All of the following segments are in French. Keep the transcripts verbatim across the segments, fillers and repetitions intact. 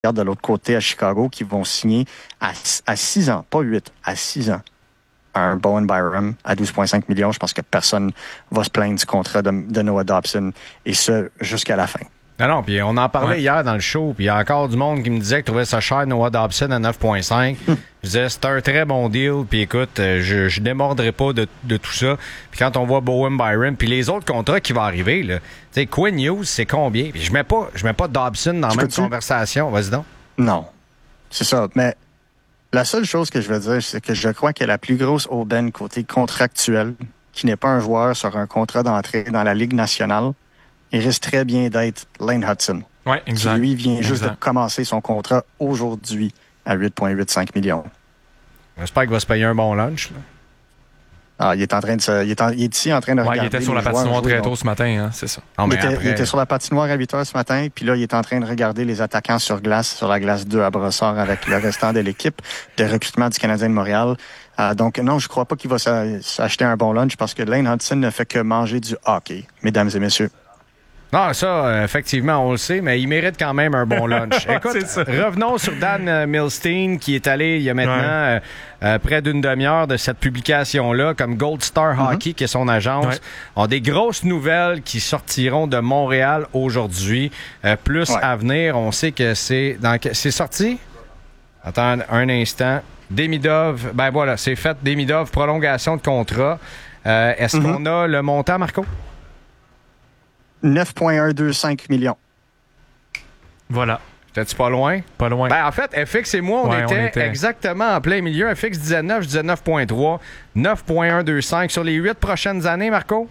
regarde de l'autre côté à Chicago qui vont signer à, à six ans, pas huit, à six ans. Un Bowen Byram à douze virgule cinq millions. Je pense que personne va se plaindre du contrat de, de Noah Dobson, et ce, jusqu'à la fin. Non, non, puis on en parlait ouais. hier dans le show, puis il y a encore du monde qui me disait qu'il trouvait ça cher, Noah Dobson à neuf virgule cinq. Je disais, c'est un très bon deal, puis écoute, je, je démordrai pas de, de tout ça. Puis quand on voit Bowen Byram, puis les autres contrats qui vont arriver, là, tu sais, Quinn Hughes, c'est combien? Puis je mets pas, je mets pas Dobson dans la même conversation. Vas-y donc. Non, c'est ça. Mais la seule chose que je veux dire, c'est que je crois que la plus grosse aubaine côté contractuel, qui n'est pas un joueur sur un contrat d'entrée dans la Ligue nationale, il risque très bien d'être Lane Hudson. Oui, exact. Qui, lui, vient exact. juste de commencer son contrat aujourd'hui à huit virgule quatre-vingt-cinq millions. J'espère qu'il va se payer un bon lunch. Là. Ah, il est en train de se, il est, en, il est ici en train de ouais, regarder. Il était sur la patinoire très tôt ce matin, hein, c'est ça. Non, il, était, après... il était sur la patinoire à huit heures ce matin, puis là, il est en train de regarder les attaquants sur glace, sur la glace deux à Brossard avec le restant de l'équipe de recrutement du Canadien de Montréal. Euh, donc, non, je crois pas qu'il va s'acheter un bon lunch parce que Lane Hudson ne fait que manger du hockey, mesdames et messieurs. Non, ça, effectivement, on le sait, mais il mérite quand même un bon lunch. Écoute, revenons sur Dan euh, Milstein, qui est allé il y a maintenant ouais. euh, euh, près d'une demi-heure de cette publication-là, comme Gold Star mm-hmm. Hockey, qui est son agence, ouais. ont des grosses nouvelles qui sortiront de Montréal aujourd'hui. Euh, plus ouais. à venir, on sait que c'est... dans C'est sorti? Attends un instant. Demidov, ben voilà, c'est fait. Demidov, prolongation de contrat. Euh, est-ce mm-hmm. qu'on a le montant, Marco? neuf virgule cent vingt-cinq millions. Voilà. T'es-tu pas loin? Pas loin. Ben, en fait, F X et moi, on, ouais, était, on était exactement en plein milieu. F X disait neuf, je disais neuf virgule trois. neuf virgule cent vingt-cinq sur les huit prochaines années, Marco?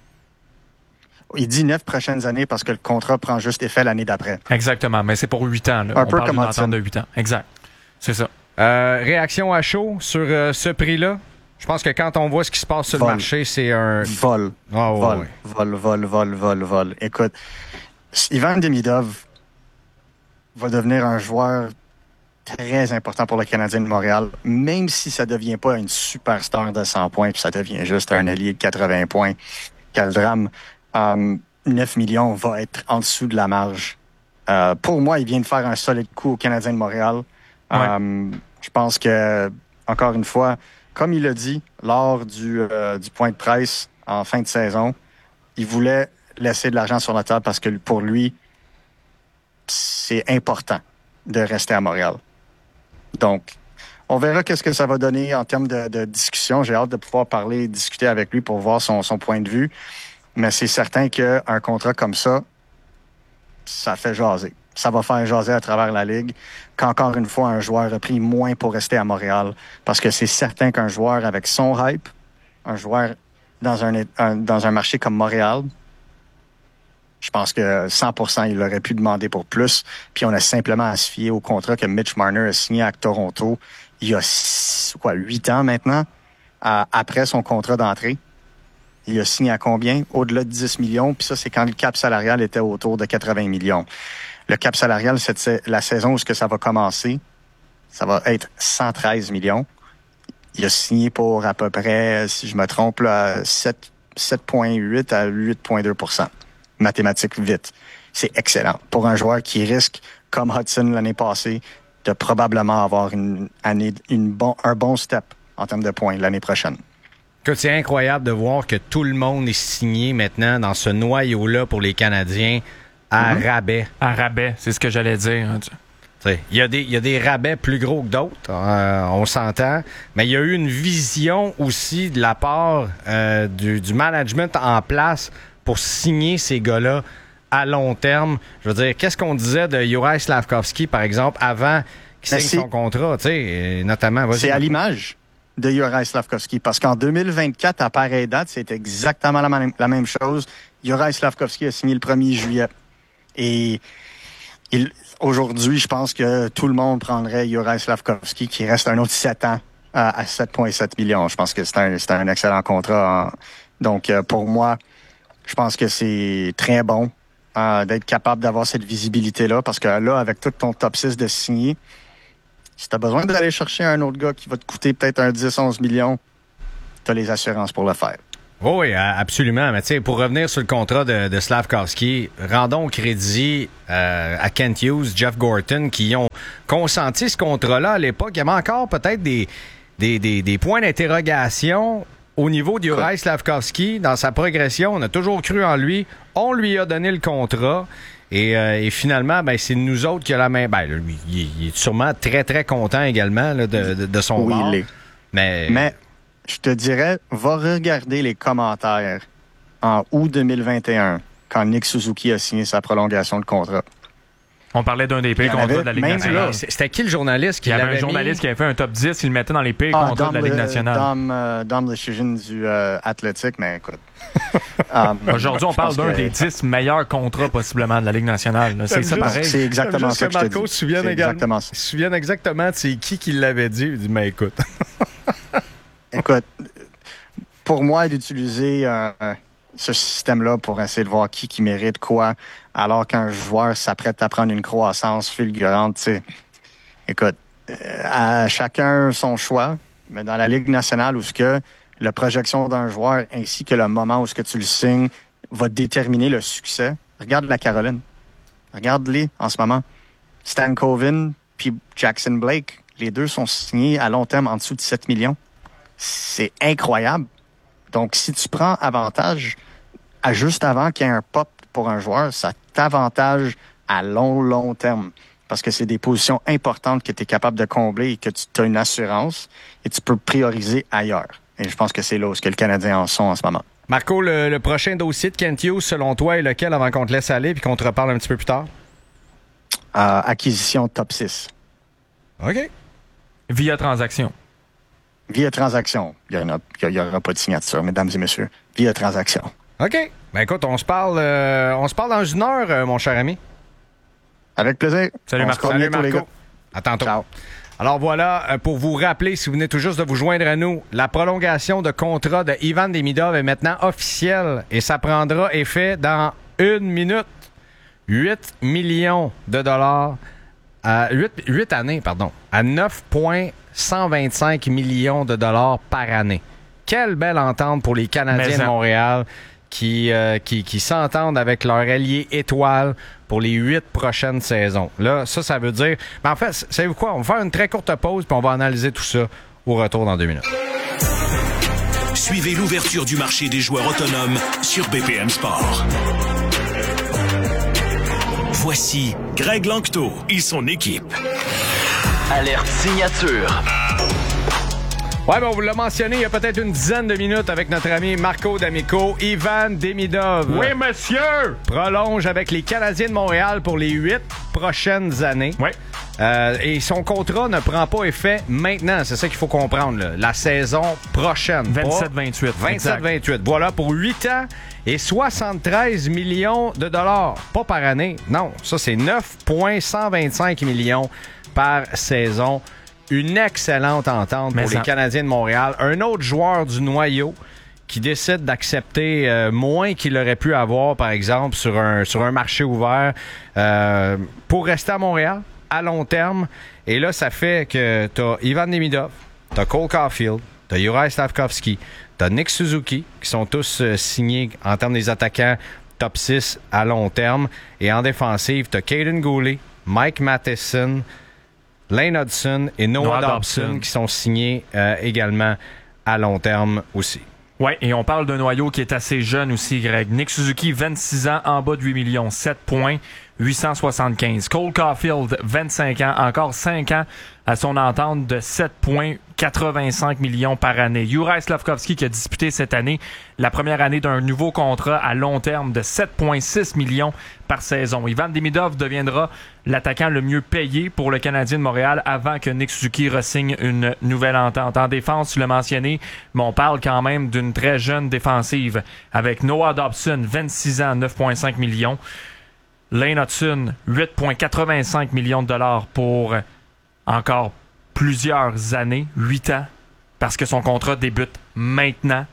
Il dit neuf prochaines années parce que le contrat prend juste effet l'année d'après. Exactement, mais c'est pour huit ans. Là. Un on peu parle comme d'une entente de huit ans. Exact. C'est ça. Euh, réaction à chaud sur euh, ce prix-là? Je pense que quand on voit ce qui se passe sur vol. le marché, c'est un... Vol. Oh, vol. Ouais. Vol, vol, vol, vol, vol. Écoute, Ivan Demidov va devenir un joueur très important pour le Canadien de Montréal, même si ça ne devient pas une superstar de cent points, puis ça devient juste un allié de quatre-vingts points. Quel drame. Um, neuf millions va être en dessous de la marge. Uh, pour moi, il vient de faire un solide coup au Canadien de Montréal. Ouais. Um, je pense que, encore une fois, comme il l'a dit lors du, euh, du point de presse en fin de saison, il voulait laisser de l'argent sur la table parce que pour lui, c'est important de rester à Montréal. Donc, on verra qu'est-ce que ça va donner en termes de, de discussion. J'ai hâte de pouvoir parler, discuter avec lui pour voir son, son point de vue. Mais c'est certain qu'un contrat comme ça, ça fait jaser. Ça va faire jaser à travers la Ligue qu'encore une fois, un joueur a pris moins pour rester à Montréal. Parce que c'est certain qu'un joueur avec son hype, un joueur dans un, un, dans un marché comme Montréal, je pense que cent pour cent, il aurait pu demander pour plus. Puis on a simplement à se fier au contrat que Mitch Marner a signé à Toronto il y a six, quoi, huit ans maintenant, à, après son contrat d'entrée. Il a signé à combien? Au-delà de dix millions. Puis ça, c'est quand le cap salarial était autour de quatre-vingts millions. Le cap salarial, c'est la saison où ce que ça va commencer, ça va être cent treize millions. Il a signé pour à peu près, si je me trompe, là, sept virgule huit à huit virgule deux pour cent. Mathématiques vite. C'est excellent. Pour un joueur qui risque, comme Hudson l'année passée, de probablement avoir une année, une bon, un bon step en termes de points l'année prochaine. Écoute, c'est incroyable de voir que tout le monde est signé maintenant dans ce noyau-là pour les Canadiens à mm-hmm. rabais. À rabais, c'est ce que j'allais dire. Il y, a des, il y a des rabais plus gros que d'autres, euh, on s'entend, mais il y a eu une vision aussi de la part euh, du, du management en place pour signer ces gars-là à long terme. Je veux dire, qu'est-ce qu'on disait de Juraj Slafkovský, par exemple, avant qu'il signe son contrat, tu sais, notamment... Vas-y. C'est à l'image de Juraj Slafkovský, parce qu'en deux mille vingt-quatre, à pareille date, c'est exactement la même, la même chose. Juraj Slafkovský a signé le premier juillet. Et il, aujourd'hui, je pense que tout le monde prendrait Juraj Slafkovský, qui reste un autre sept ans à, à sept virgule sept millions. Je pense que c'est un, c'est un excellent contrat. Hein. Donc, euh, pour moi, je pense que c'est très bon euh, d'être capable d'avoir cette visibilité-là, parce que là, avec tout ton top six de signer, si tu as besoin d'aller chercher un autre gars qui va te coûter peut-être un dix à onze millions, tu as les assurances pour le faire. Oh oui, absolument. Mais tu sais, pour revenir sur le contrat de, de Slafkovsky, rendons crédit euh, à Kent Hughes, Jeff Gorton, qui ont consenti ce contrat-là à l'époque. Il y avait encore peut-être des, des, des, des points d'interrogation au niveau d'Juraj Slafkovsky dans sa progression. On a toujours cru en lui. On lui a donné le contrat. Et, euh, et finalement, ben, c'est nous autres qui a la main. Ben, lui, il, il est sûrement très, très content également là, de, de, de son oui, bord. il est. Mais... Mais je te dirais, va regarder les commentaires en août deux mille vingt et un, quand Nick Suzuki a signé sa prolongation de contrat. On parlait d'un des pires contrats de la Ligue nationale. C'était qui le journaliste qui Il y avait l'avait un journaliste mis? qui avait fait un top dix, il le mettait dans les pires ah, contrats de la Ligue nationale. Dom, euh, Dom Lucian du euh, Athletic, mais écoute. um, Aujourd'hui, on parle d'un que... des dix meilleurs contrats possiblement de la Ligue nationale. Là. C'est ça pareil. C'est exactement ça que, que je te dis. Se souvienne exactement, se souvienne exactement de c'est qui qui l'avait dit. Il dit, mais écoute... Écoute, pour moi, d'utiliser euh, ce système-là pour essayer de voir qui qui mérite quoi, alors qu'un joueur s'apprête à prendre une croissance fulgurante, tu sais, écoute, euh, à chacun son choix, mais dans la Ligue nationale où ce que la projection d'un joueur ainsi que le moment où ce que tu le signes va déterminer le succès. Regarde la Caroline. Regarde-les en ce moment. Stan Covin puis Jackson Blake, les deux sont signés à long terme en dessous de sept millions. C'est incroyable. Donc, si tu prends avantage à juste avant qu'il y ait un pop pour un joueur, ça t'avantage à long, long terme. Parce que c'est des positions importantes que tu es capable de combler et que tu as une assurance et tu peux prioriser ailleurs. Et je pense que c'est là où que le Canadien en sont en ce moment. Marco, le, le prochain dossier de Kent Hughes, selon toi, est lequel avant qu'on te laisse aller et qu'on te reparle un petit peu plus tard? Euh, acquisition top six. OK. Via transaction. Via transaction. Il n'y aura pas de signature, mesdames et messieurs. Via transaction. OK. Ben écoute, on se parle, euh, on se parle dans une heure, euh, mon cher ami. Avec plaisir. Salut, Marco. Salut, Marco. À tantôt. Ciao. Alors voilà, pour vous rappeler, si vous venez tout juste de vous joindre à nous, la prolongation de contrat de Ivan Demidov est maintenant officielle et ça prendra effet dans une minute. huit millions de dollars, à huit, huit années, pardon, à neuf virgule cent vingt-cinq millions de dollars par année. Quelle belle entente pour les Canadiens de Montréal qui, euh, qui, qui s'entendent avec leur allié étoile pour les huit prochaines saisons. Là, ça, ça veut dire... Mais en fait, savez-vous quoi? On va faire une très courte pause puis on va analyser tout ça au retour dans deux minutes. Suivez l'ouverture du marché des joueurs autonomes sur B P M Sport. Voici Greg Lanctot et son équipe. Alerte signature. Ouais, ben on vous l'a mentionné il y a peut-être une dizaine de minutes avec notre ami Marco D'Amico. Ivan Demidov. Oui, monsieur! Prolonge avec les Canadiens de Montréal pour les huit prochaines années. Oui. Euh, et son contrat ne prend pas effet maintenant. C'est ça qu'il faut comprendre. Là. La saison prochaine. vingt-sept vingt-huit. vingt-sept vingt-huit. Voilà, pour huit ans et soixante-treize millions de dollars. Pas par année. Non, ça c'est neuf virgule cent vingt-cinq millions par saison. Une excellente entente pour Mais les ça... Canadiens de Montréal. Un autre joueur du noyau qui décide d'accepter euh, moins qu'il aurait pu avoir, par exemple, sur un, sur un marché ouvert euh, pour rester à Montréal à long terme. Et là, ça fait que tu as Ivan Demidov, tu as Cole Caulfield, tu as Juraj Slafkovsky, tu as Nick Suzuki, qui sont tous euh, signés en termes des attaquants top six à long terme. Et en défensive, tu as Caden Goulet, Mike Matheson, Lane Hudson et Noah, Noah Dobson, Dobson qui sont signés euh, également à long terme aussi. Oui, et on parle d'un noyau qui est assez jeune aussi, Greg. Nick Suzuki, vingt-six ans, en bas de huit millions, sept points, huit cent soixante-quinze. Cole Caulfield, vingt-cinq ans, encore cinq ans à son entente de sept points, quatre-vingt-cinq millions par année. Juraj Slafkovsky qui a disputé cette année la première année d'un nouveau contrat à long terme de sept virgule six millions par saison. Ivan Demidov deviendra l'attaquant le mieux payé pour le Canadien de Montréal avant que Nick Suzuki re-signe une nouvelle entente. En défense, tu l'as mentionné, mais on parle quand même d'une très jeune défensive avec Noah Dobson, vingt-six ans, neuf virgule cinq millions. Lane Hudson, huit virgule quatre-vingt-cinq millions de dollars pour encore plusieurs années, huit ans, parce que son contrat débute maintenant.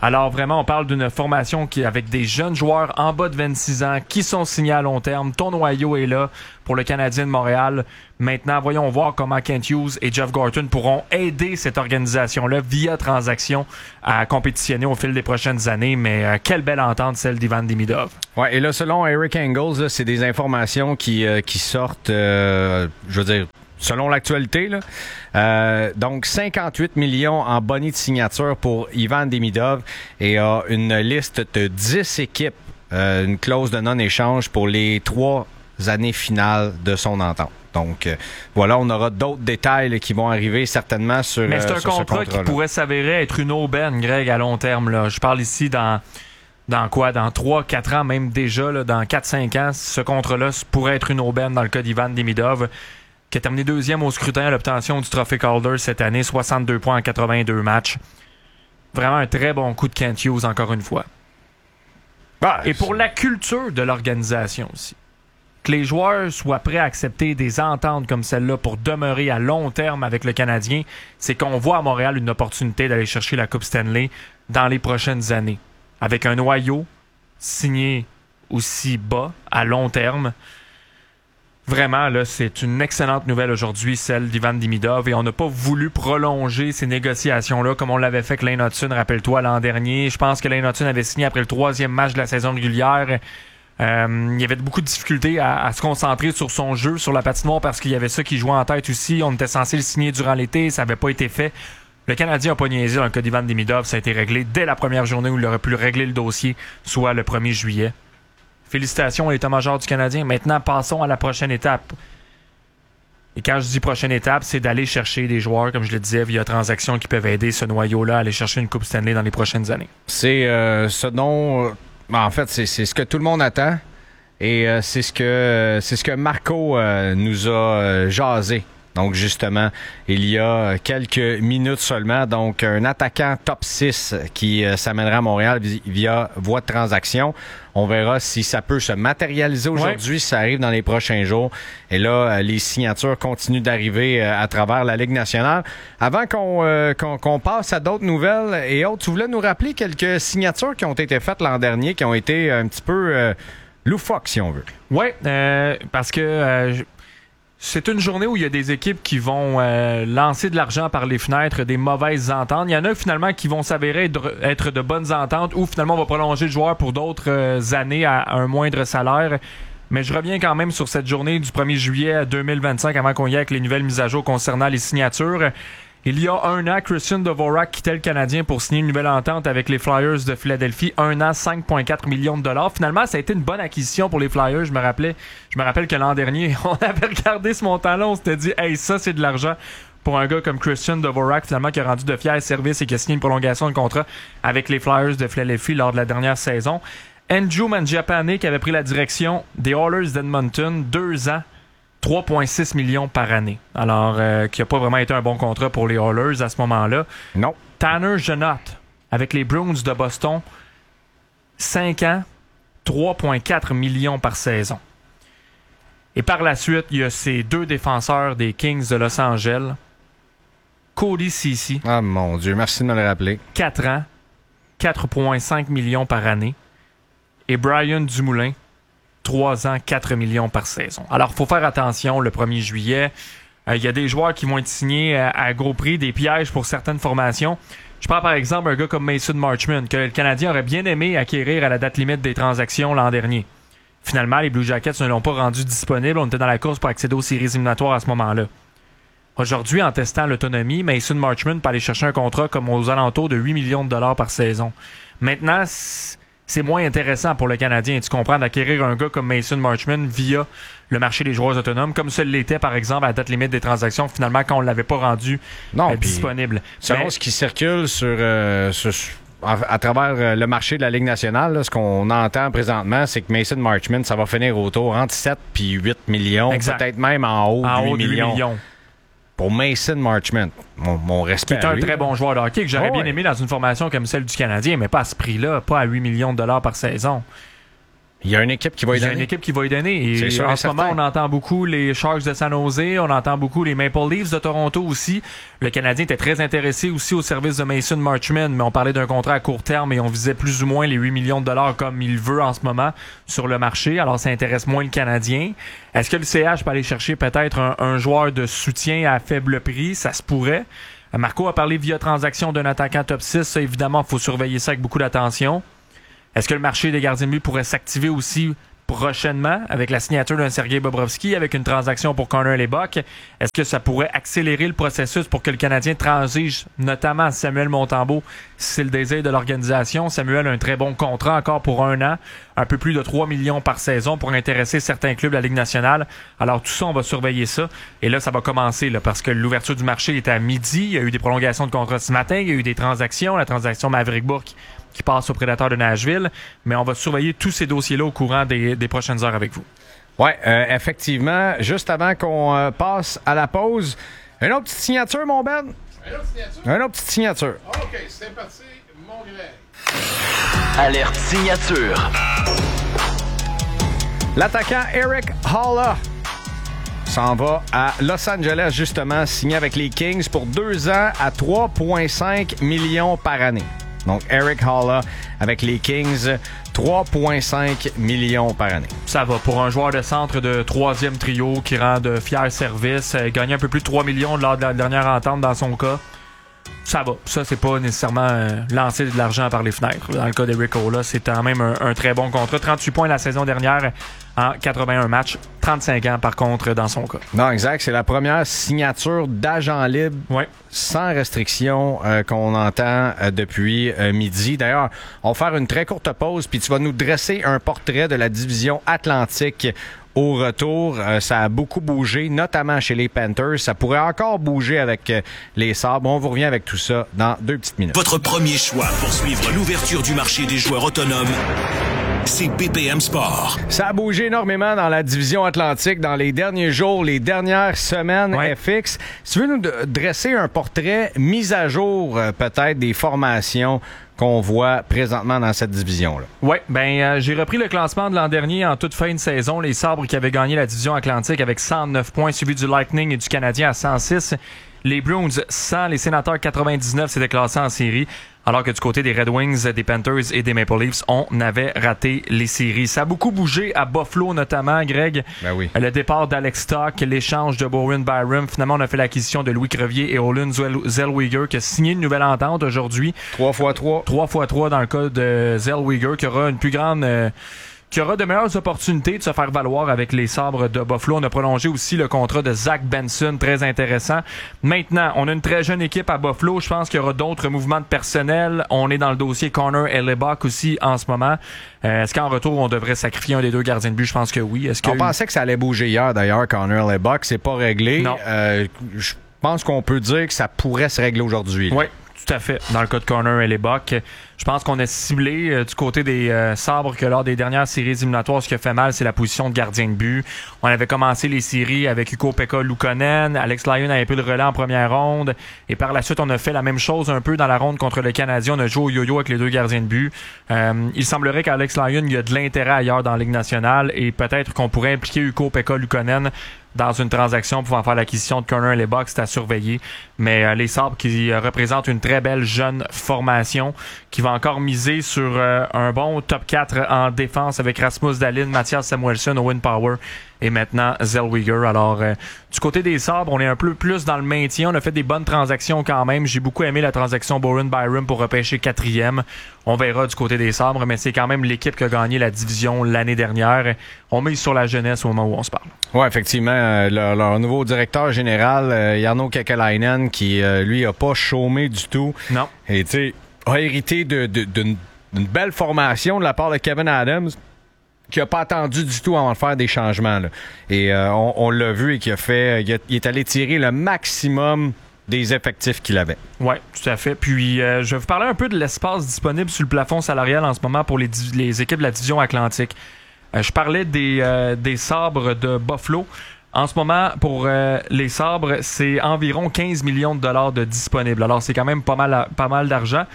Alors vraiment, on parle d'une formation qui avec des jeunes joueurs en bas de vingt-six ans qui sont signés à long terme. Ton noyau est là pour le Canadien de Montréal. Maintenant, voyons voir comment Kent Hughes et Jeff Gorton pourront aider cette organisation-là via transaction à compétitionner au fil des prochaines années. Mais euh, quelle belle entente, celle d'Ivan Demidov. Ouais, et là, selon Eric Engels, là, c'est des informations qui, euh, qui sortent, euh, je veux dire, selon l'actualité, là. Euh, donc, cinquante-huit millions en bonus de signature pour Ivan Demidov et a une liste de dix équipes, euh, une clause de non-échange pour les trois années finales de son entente. Donc, euh, voilà, on aura d'autres détails là, qui vont arriver certainement sur, Mais c'est un euh, sur contrat ce contrat qui pourrait s'avérer être une aubaine, Greg, à long terme. Là. Je parle ici dans... Dans quoi? Dans trois quatre ans, même déjà, là, dans quatre cinq ans, ce contrat-là pourrait être une aubaine dans le cas d'Ivan Demidov, qui a terminé deuxième au scrutin à l'obtention du trophée Calder cette année, soixante-deux points en quatre-vingt-deux matchs. Vraiment un très bon coup de Kent Hughes, encore une fois. Bah, Et pour la culture de l'organisation aussi. Que les joueurs soient prêts à accepter des ententes comme celle-là pour demeurer à long terme avec le Canadien, c'est qu'on voit à Montréal une opportunité d'aller chercher la Coupe Stanley dans les prochaines années. Avec un noyau signé aussi bas, à long terme. Vraiment, là, c'est une excellente nouvelle aujourd'hui, celle d'Ivan Demidov. Et on n'a pas voulu prolonger ces négociations-là comme on l'avait fait avec Lane Hutson, rappelle-toi, l'an dernier. Je pense que Lane Hutson avait signé après le troisième match de la saison régulière. Euh, il y avait beaucoup de difficultés à, à se concentrer sur son jeu, sur la patinoire, parce qu'il y avait ça qui jouait en tête aussi. On était censé le signer durant l'été, ça n'avait pas été fait. Le Canadien n'a pas niaisé dans le cas d'Ivan Demidov. Ça a été réglé dès la première journée où il aurait pu régler le dossier, soit le premier juillet. Félicitations à l'état-major du Canadien. Maintenant, passons à la prochaine étape. Et quand je dis prochaine étape, c'est d'aller chercher des joueurs, comme je le disais, via transaction qui peuvent aider ce noyau-là à aller chercher une Coupe Stanley dans les prochaines années. C'est euh, ce dont... En fait, c'est, c'est ce que tout le monde attend. Et euh, c'est ce que c'est ce que Marco euh, nous a euh, jasé. Donc, justement, il y a quelques minutes seulement. Donc, un attaquant top six qui euh, s'amènera à Montréal via voie de transaction. On verra si ça peut se matérialiser aujourd'hui, ouais. Si ça arrive dans les prochains jours. Et là, les signatures continuent d'arriver euh, à travers la Ligue nationale. Avant qu'on, euh, qu'on, qu'on passe à d'autres nouvelles et autres, tu voulais nous rappeler quelques signatures qui ont été faites l'an dernier, qui ont été un petit peu euh, loufoques, si on veut. Oui, euh, parce que... Euh, c'est une journée où il y a des équipes qui vont euh, lancer de l'argent par les fenêtres, des mauvaises ententes. Il y en a finalement qui vont s'avérer être de bonnes ententes ou finalement on va prolonger le joueur pour d'autres euh, années à un moindre salaire. Mais je reviens quand même sur cette journée du premier juillet deux mille vingt-cinq avant qu'on y aille avec les nouvelles mises à jour concernant les signatures. Il y a un an, Christian Dvorak quittait le Canadien pour signer une nouvelle entente avec les Flyers de Philadelphie. Un an, cinq virgule quatre millions de dollars. Finalement, ça a été une bonne acquisition pour les Flyers. Je me rappelais, je me rappelle que l'an dernier, on avait regardé ce montant-là, on s'était dit, hey, ça, c'est de l'argent pour un gars comme Christian Dvorak, finalement, qui a rendu de fiers services et qui a signé une prolongation de contrat avec les Flyers de Philadelphie lors de la dernière saison. Andrew Mangiapane, qui avait pris la direction des Oilers d'Edmonton, deux ans, trois virgule six millions par année. Alors, euh, qui n'a pas vraiment été un bon contrat pour les Oilers à ce moment-là. Non. Tanner Jeannot, avec les Bruins de Boston, cinq ans, trois virgule quatre millions par saison. Et par la suite, il y a ces deux défenseurs des Kings de Los Angeles, Cody Ceci. Ah mon Dieu, merci de me le rappeler. quatre ans, quatre virgule cinq millions par année. Et Brian Dumoulin, trois ans, quatre millions par saison. Alors, il faut faire attention le premier juillet. Il euh, y a des joueurs qui vont être signés à, à gros prix, des pièges pour certaines formations. Je prends par exemple un gars comme Mason Marchment, que le Canadien aurait bien aimé acquérir à la date limite des transactions l'an dernier. Finalement, les Blue Jackets ne l'ont pas rendu disponible. On était dans la course pour accéder aux séries éliminatoires à ce moment-là. Aujourd'hui, en testant l'autonomie, Mason Marchment peut aller chercher un contrat comme aux alentours de huit millions de dollars par saison. Maintenant, c'est moins intéressant pour le Canadien, tu comprends, d'acquérir un gars comme Mason Marchment via le marché des joueurs autonomes, comme ce l'était, par exemple, à la date limite des transactions, finalement, quand on ne l'avait pas rendu non, euh, disponible. Selon Mais, ce qui circule sur, euh, sur à, à travers le marché de la Ligue nationale, là, ce qu'on entend présentement, c'est que Mason Marchment, ça va finir autour entre sept et huit millions, exact. Peut-être même en haut en de huit haut de millions. huit millions. Pour Mason Marchment, mon, mon respect. Qui est un lui, très bon joueur de hockey que j'aurais oh, bien ouais. aimé dans une formation comme celle du Canadien, mais pas à ce prix-là, pas à huit millions de dollars par saison. Il y a une équipe qui va y donner. Il y a une équipe qui va y donner. Et sûr, en ce moment, on entend beaucoup les Sharks de San Jose, on entend beaucoup les Maple Leafs de Toronto aussi. Le Canadien était très intéressé aussi au service de Mason Marchment, mais on parlait d'un contrat à court terme et on visait plus ou moins les huit millions de dollars comme il veut en ce moment sur le marché. Alors, ça intéresse moins le Canadien. Est-ce que le C H peut aller chercher peut-être un, un joueur de soutien à faible prix? Ça se pourrait. Marco a parlé via transaction d'un attaquant top six. Ça, évidemment, il faut surveiller ça avec beaucoup d'attention. Est-ce que le marché des gardiens de but pourrait s'activer aussi prochainement avec la signature d'un Sergei Bobrovski, avec une transaction pour Connor Hellebuyck? Est-ce que ça pourrait accélérer le processus pour que le Canadien transige, notamment Samuel Montembeault, si c'est le désir de l'organisation? Samuel a un très bon contrat encore pour un an, un peu plus de trois millions par saison pour intéresser certains clubs de la Ligue nationale. Alors tout ça, on va surveiller ça. Et là, ça va commencer là, parce que l'ouverture du marché est à midi. Il y a eu des prolongations de contrat ce matin. Il y a eu des transactions. La transaction Maverick Bourque qui passe au Prédateur de Nashville. Mais on va surveiller tous ces dossiers-là au courant des, des prochaines heures avec vous. Oui, euh, effectivement. Juste avant qu'on euh, passe à la pause, une autre petite signature, mon Ben? Une autre signature? Une autre petite signature. OK, c'est parti, mon Greg. Alerte signature. L'attaquant Eric Haula s'en va à Los Angeles, justement, signé avec les Kings pour deux ans à trois virgule cinq millions par année. Donc, Eric Haula avec les Kings, trois virgule cinq millions par année. Ça va pour un joueur de centre de troisième trio qui rend de fiers services. Euh, gagner un peu plus de trois millions lors de la dernière entente dans son cas. Ça va. Ça, c'est pas nécessairement euh, lancer de l'argent par les fenêtres. Dans le cas d'Eric Haula, c'est quand même un, un très bon contrat. trente-huit points la saison dernière en quatre-vingt-un matchs. trente-cinq ans, par contre, dans son cas. Non, exact. C'est la première signature d'agent libre ouais. sans restriction euh, qu'on entend euh, depuis euh, midi. D'ailleurs, on va faire une très courte pause, puis tu vas nous dresser un portrait de la division Atlantique. Au retour, euh, ça a beaucoup bougé, notamment chez les Panthers. Ça pourrait encore bouger avec euh, les Sabres. On vous revient avec tout ça dans deux petites minutes. Votre premier choix pour suivre l'ouverture du marché des joueurs autonomes, c'est B P M Sport. Ça a bougé énormément dans la division Atlantique dans les derniers jours, les dernières semaines. Ouais. F X, si tu veux nous d- dresser un portrait mis à jour euh, peut-être des formations qu'on voit présentement dans cette division-là. Oui, ben euh, j'ai repris le classement de l'an dernier en toute fin de saison. Les Sabres qui avaient gagné la division Atlantique avec cent neuf points, suivi du Lightning et du Canadien à cent six. Les Bruins cent, les Sénateurs quatre-vingt-dix-neuf s'étaient classés en série. Alors que du côté des Red Wings, des Panthers et des Maple Leafs, on avait raté les séries. Ça a beaucoup bougé à Buffalo notamment, Greg. Ben oui. Le départ d'Alex Stock, l'échange de Bowen Byram. Finalement, on a fait l'acquisition de Louis Crevier et Olin Zellweger qui a signé une nouvelle entente aujourd'hui. Trois fois trois. Trois fois trois dans le cas de Zellweger qui aura une plus grande... Euh, qui aura de meilleures opportunités de se faire valoir avec les Sabres de Buffalo. On a prolongé aussi le contrat de Zach Benson, très intéressant. Maintenant, on a une très jeune équipe à Buffalo. Je pense qu'il y aura d'autres mouvements de personnel. On est dans le dossier Connor Hellebuyck aussi en ce moment. Euh, est-ce qu'en retour, on devrait sacrifier un des deux gardiens de but? Je pense que oui. Est-ce que... On pensait que ça allait bouger hier, d'ailleurs, Connor Hellebuyck. C'est pas réglé. Non. Euh, je pense qu'on peut dire que ça pourrait se régler aujourd'hui. Oui. Tout à fait. Dans le cas de Connor Hellebuyck, je pense qu'on a ciblé euh, du côté des euh, Sabres que lors des dernières séries éliminatoires, ce qui a fait mal, c'est la position de gardien de but. On avait commencé les séries avec Ukko-Pekka Luukkonen. Alex Lyon avait pris le relais en première ronde. Et par la suite, on a fait la même chose un peu dans la ronde contre le Canadien. On a joué au yo-yo avec les deux gardiens de but. Euh, il semblerait qu'Alex Lyon, il y a de l'intérêt ailleurs dans la Ligue nationale et peut-être qu'on pourrait impliquer Ukko-Pekka Luukkonen dans une transaction pouvant faire l'acquisition de Connor Hellebuyck, c'est à surveiller. Mais euh, les Sabres qui euh, représentent une très belle jeune formation qui va encore miser sur euh, un bon top quatre en défense avec Rasmus Dahlin, Mattias Samuelsson, Owen Power et maintenant Zellweger. Alors, euh, du côté des Sabres, on est un peu plus dans le maintien. On a fait des bonnes transactions quand même. J'ai beaucoup aimé la transaction Bowen Byram pour repêcher quatrième. On verra du côté des Sabres, mais c'est quand même l'équipe qui a gagné la division l'année dernière. On mise sur la jeunesse au moment où on se parle. Oui, effectivement. Euh, leur, leur nouveau directeur général, euh, Jarno Kekalainen, qui, euh, lui, a pas chômé du tout. Non. Et, tu sais, a hérité de, de, d'une, d'une belle formation de la part de Kevin Adams, qui a pas attendu du tout avant de faire des changements. Là. Et euh, on, on l'a vu et qui a fait, il, a, il est allé tirer le maximum des effectifs qu'il avait. Oui, tout à fait. Puis, euh, je vais vous parler un peu de l'espace disponible sur le plafond salarial en ce moment pour les, les équipes de la division Atlantique. Euh, je parlais des, euh, des Sabres de Buffalo. En ce moment, pour euh, les Sabres, c'est environ quinze millions de dollars de disponibles. Alors, c'est quand même pas mal, pas mal d'argent.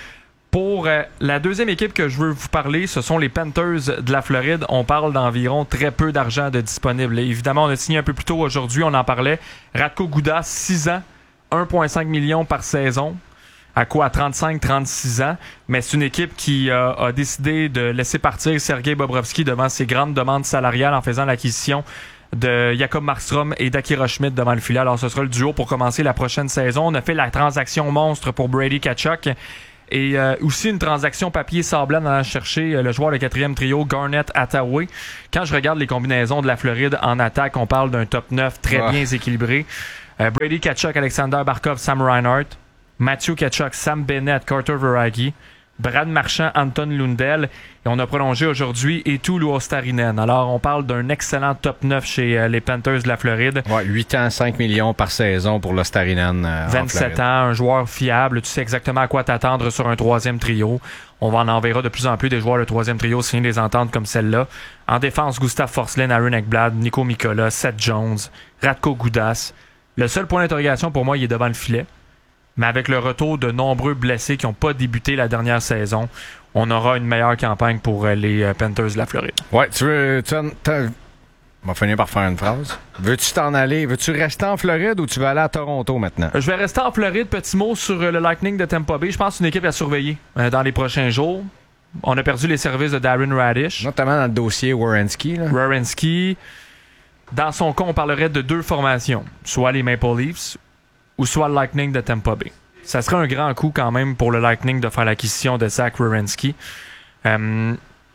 Pour euh, la deuxième équipe que je veux vous parler, ce sont les Panthers de la Floride. On parle d'environ très peu d'argent de disponible. Et évidemment, on a signé un peu plus tôt aujourd'hui, on en parlait. Radko Gudas, six ans, un virgule cinq million par saison. À quoi? À trente-cinq trente-six ans. Mais c'est une équipe qui euh, a décidé de laisser partir Sergei Bobrovsky devant ses grandes demandes salariales en faisant l'acquisition de Jakob Markstrom et d'Akira Schmidt devant le filet. Alors, ce sera le duo pour commencer la prochaine saison. On a fait la transaction monstre pour Brady Tkachuk. Et euh, aussi une transaction papier sablant en allant chercher euh, le joueur de quatrième trio, Garnett Hathaway. Quand je regarde les combinaisons de la Floride en attaque, on parle d'un top neuf très ouais. bien équilibré. Euh, Brady Tkachuk, Alexander Barkov, Sam Reinhart. Matthew Tkachuk, Sam Bennett, Carter Verhaeghe. Brad Marchand, Anton Lundell. Et on a prolongé aujourd'hui Eetu Luostarinen. Alors, on parle d'un excellent top neuf chez euh, les Panthers de la Floride. Ouais, huit ans, cinq millions par saison pour Luostarinen. Euh, vingt-sept ans, un joueur fiable. Tu sais exactement à quoi t'attendre sur un troisième trio. On va en enverra de plus en plus des joueurs de troisième trio signer des ententes comme celle-là. En défense, Gustav Forsling, Aaron Ekblad, Nico Mikola, Seth Jones, Radko Gudas. Le seul point d'interrogation pour moi, il est devant le filet. Mais avec le retour de nombreux blessés qui n'ont pas débuté la dernière saison, on aura une meilleure campagne pour les Panthers de la Floride. Ouais, tu veux... Tu on va finir par faire une phrase. Veux-tu t'en aller? Veux-tu rester en Floride ou tu vas aller à Toronto maintenant? Je vais rester en Floride. Petit mot sur le Lightning de Tampa Bay. Je pense que c'est une équipe à surveiller euh, dans les prochains jours. On a perdu les services de Darren Radish. Notamment dans le dossier Werenski. Là. Werenski. Dans son cas, on parlerait de deux formations. Soit les Maple Leafs ou soit le Lightning de Tampa Bay. Ça serait un grand coup quand même pour le Lightning de faire l'acquisition de Zach Werenski. Euh,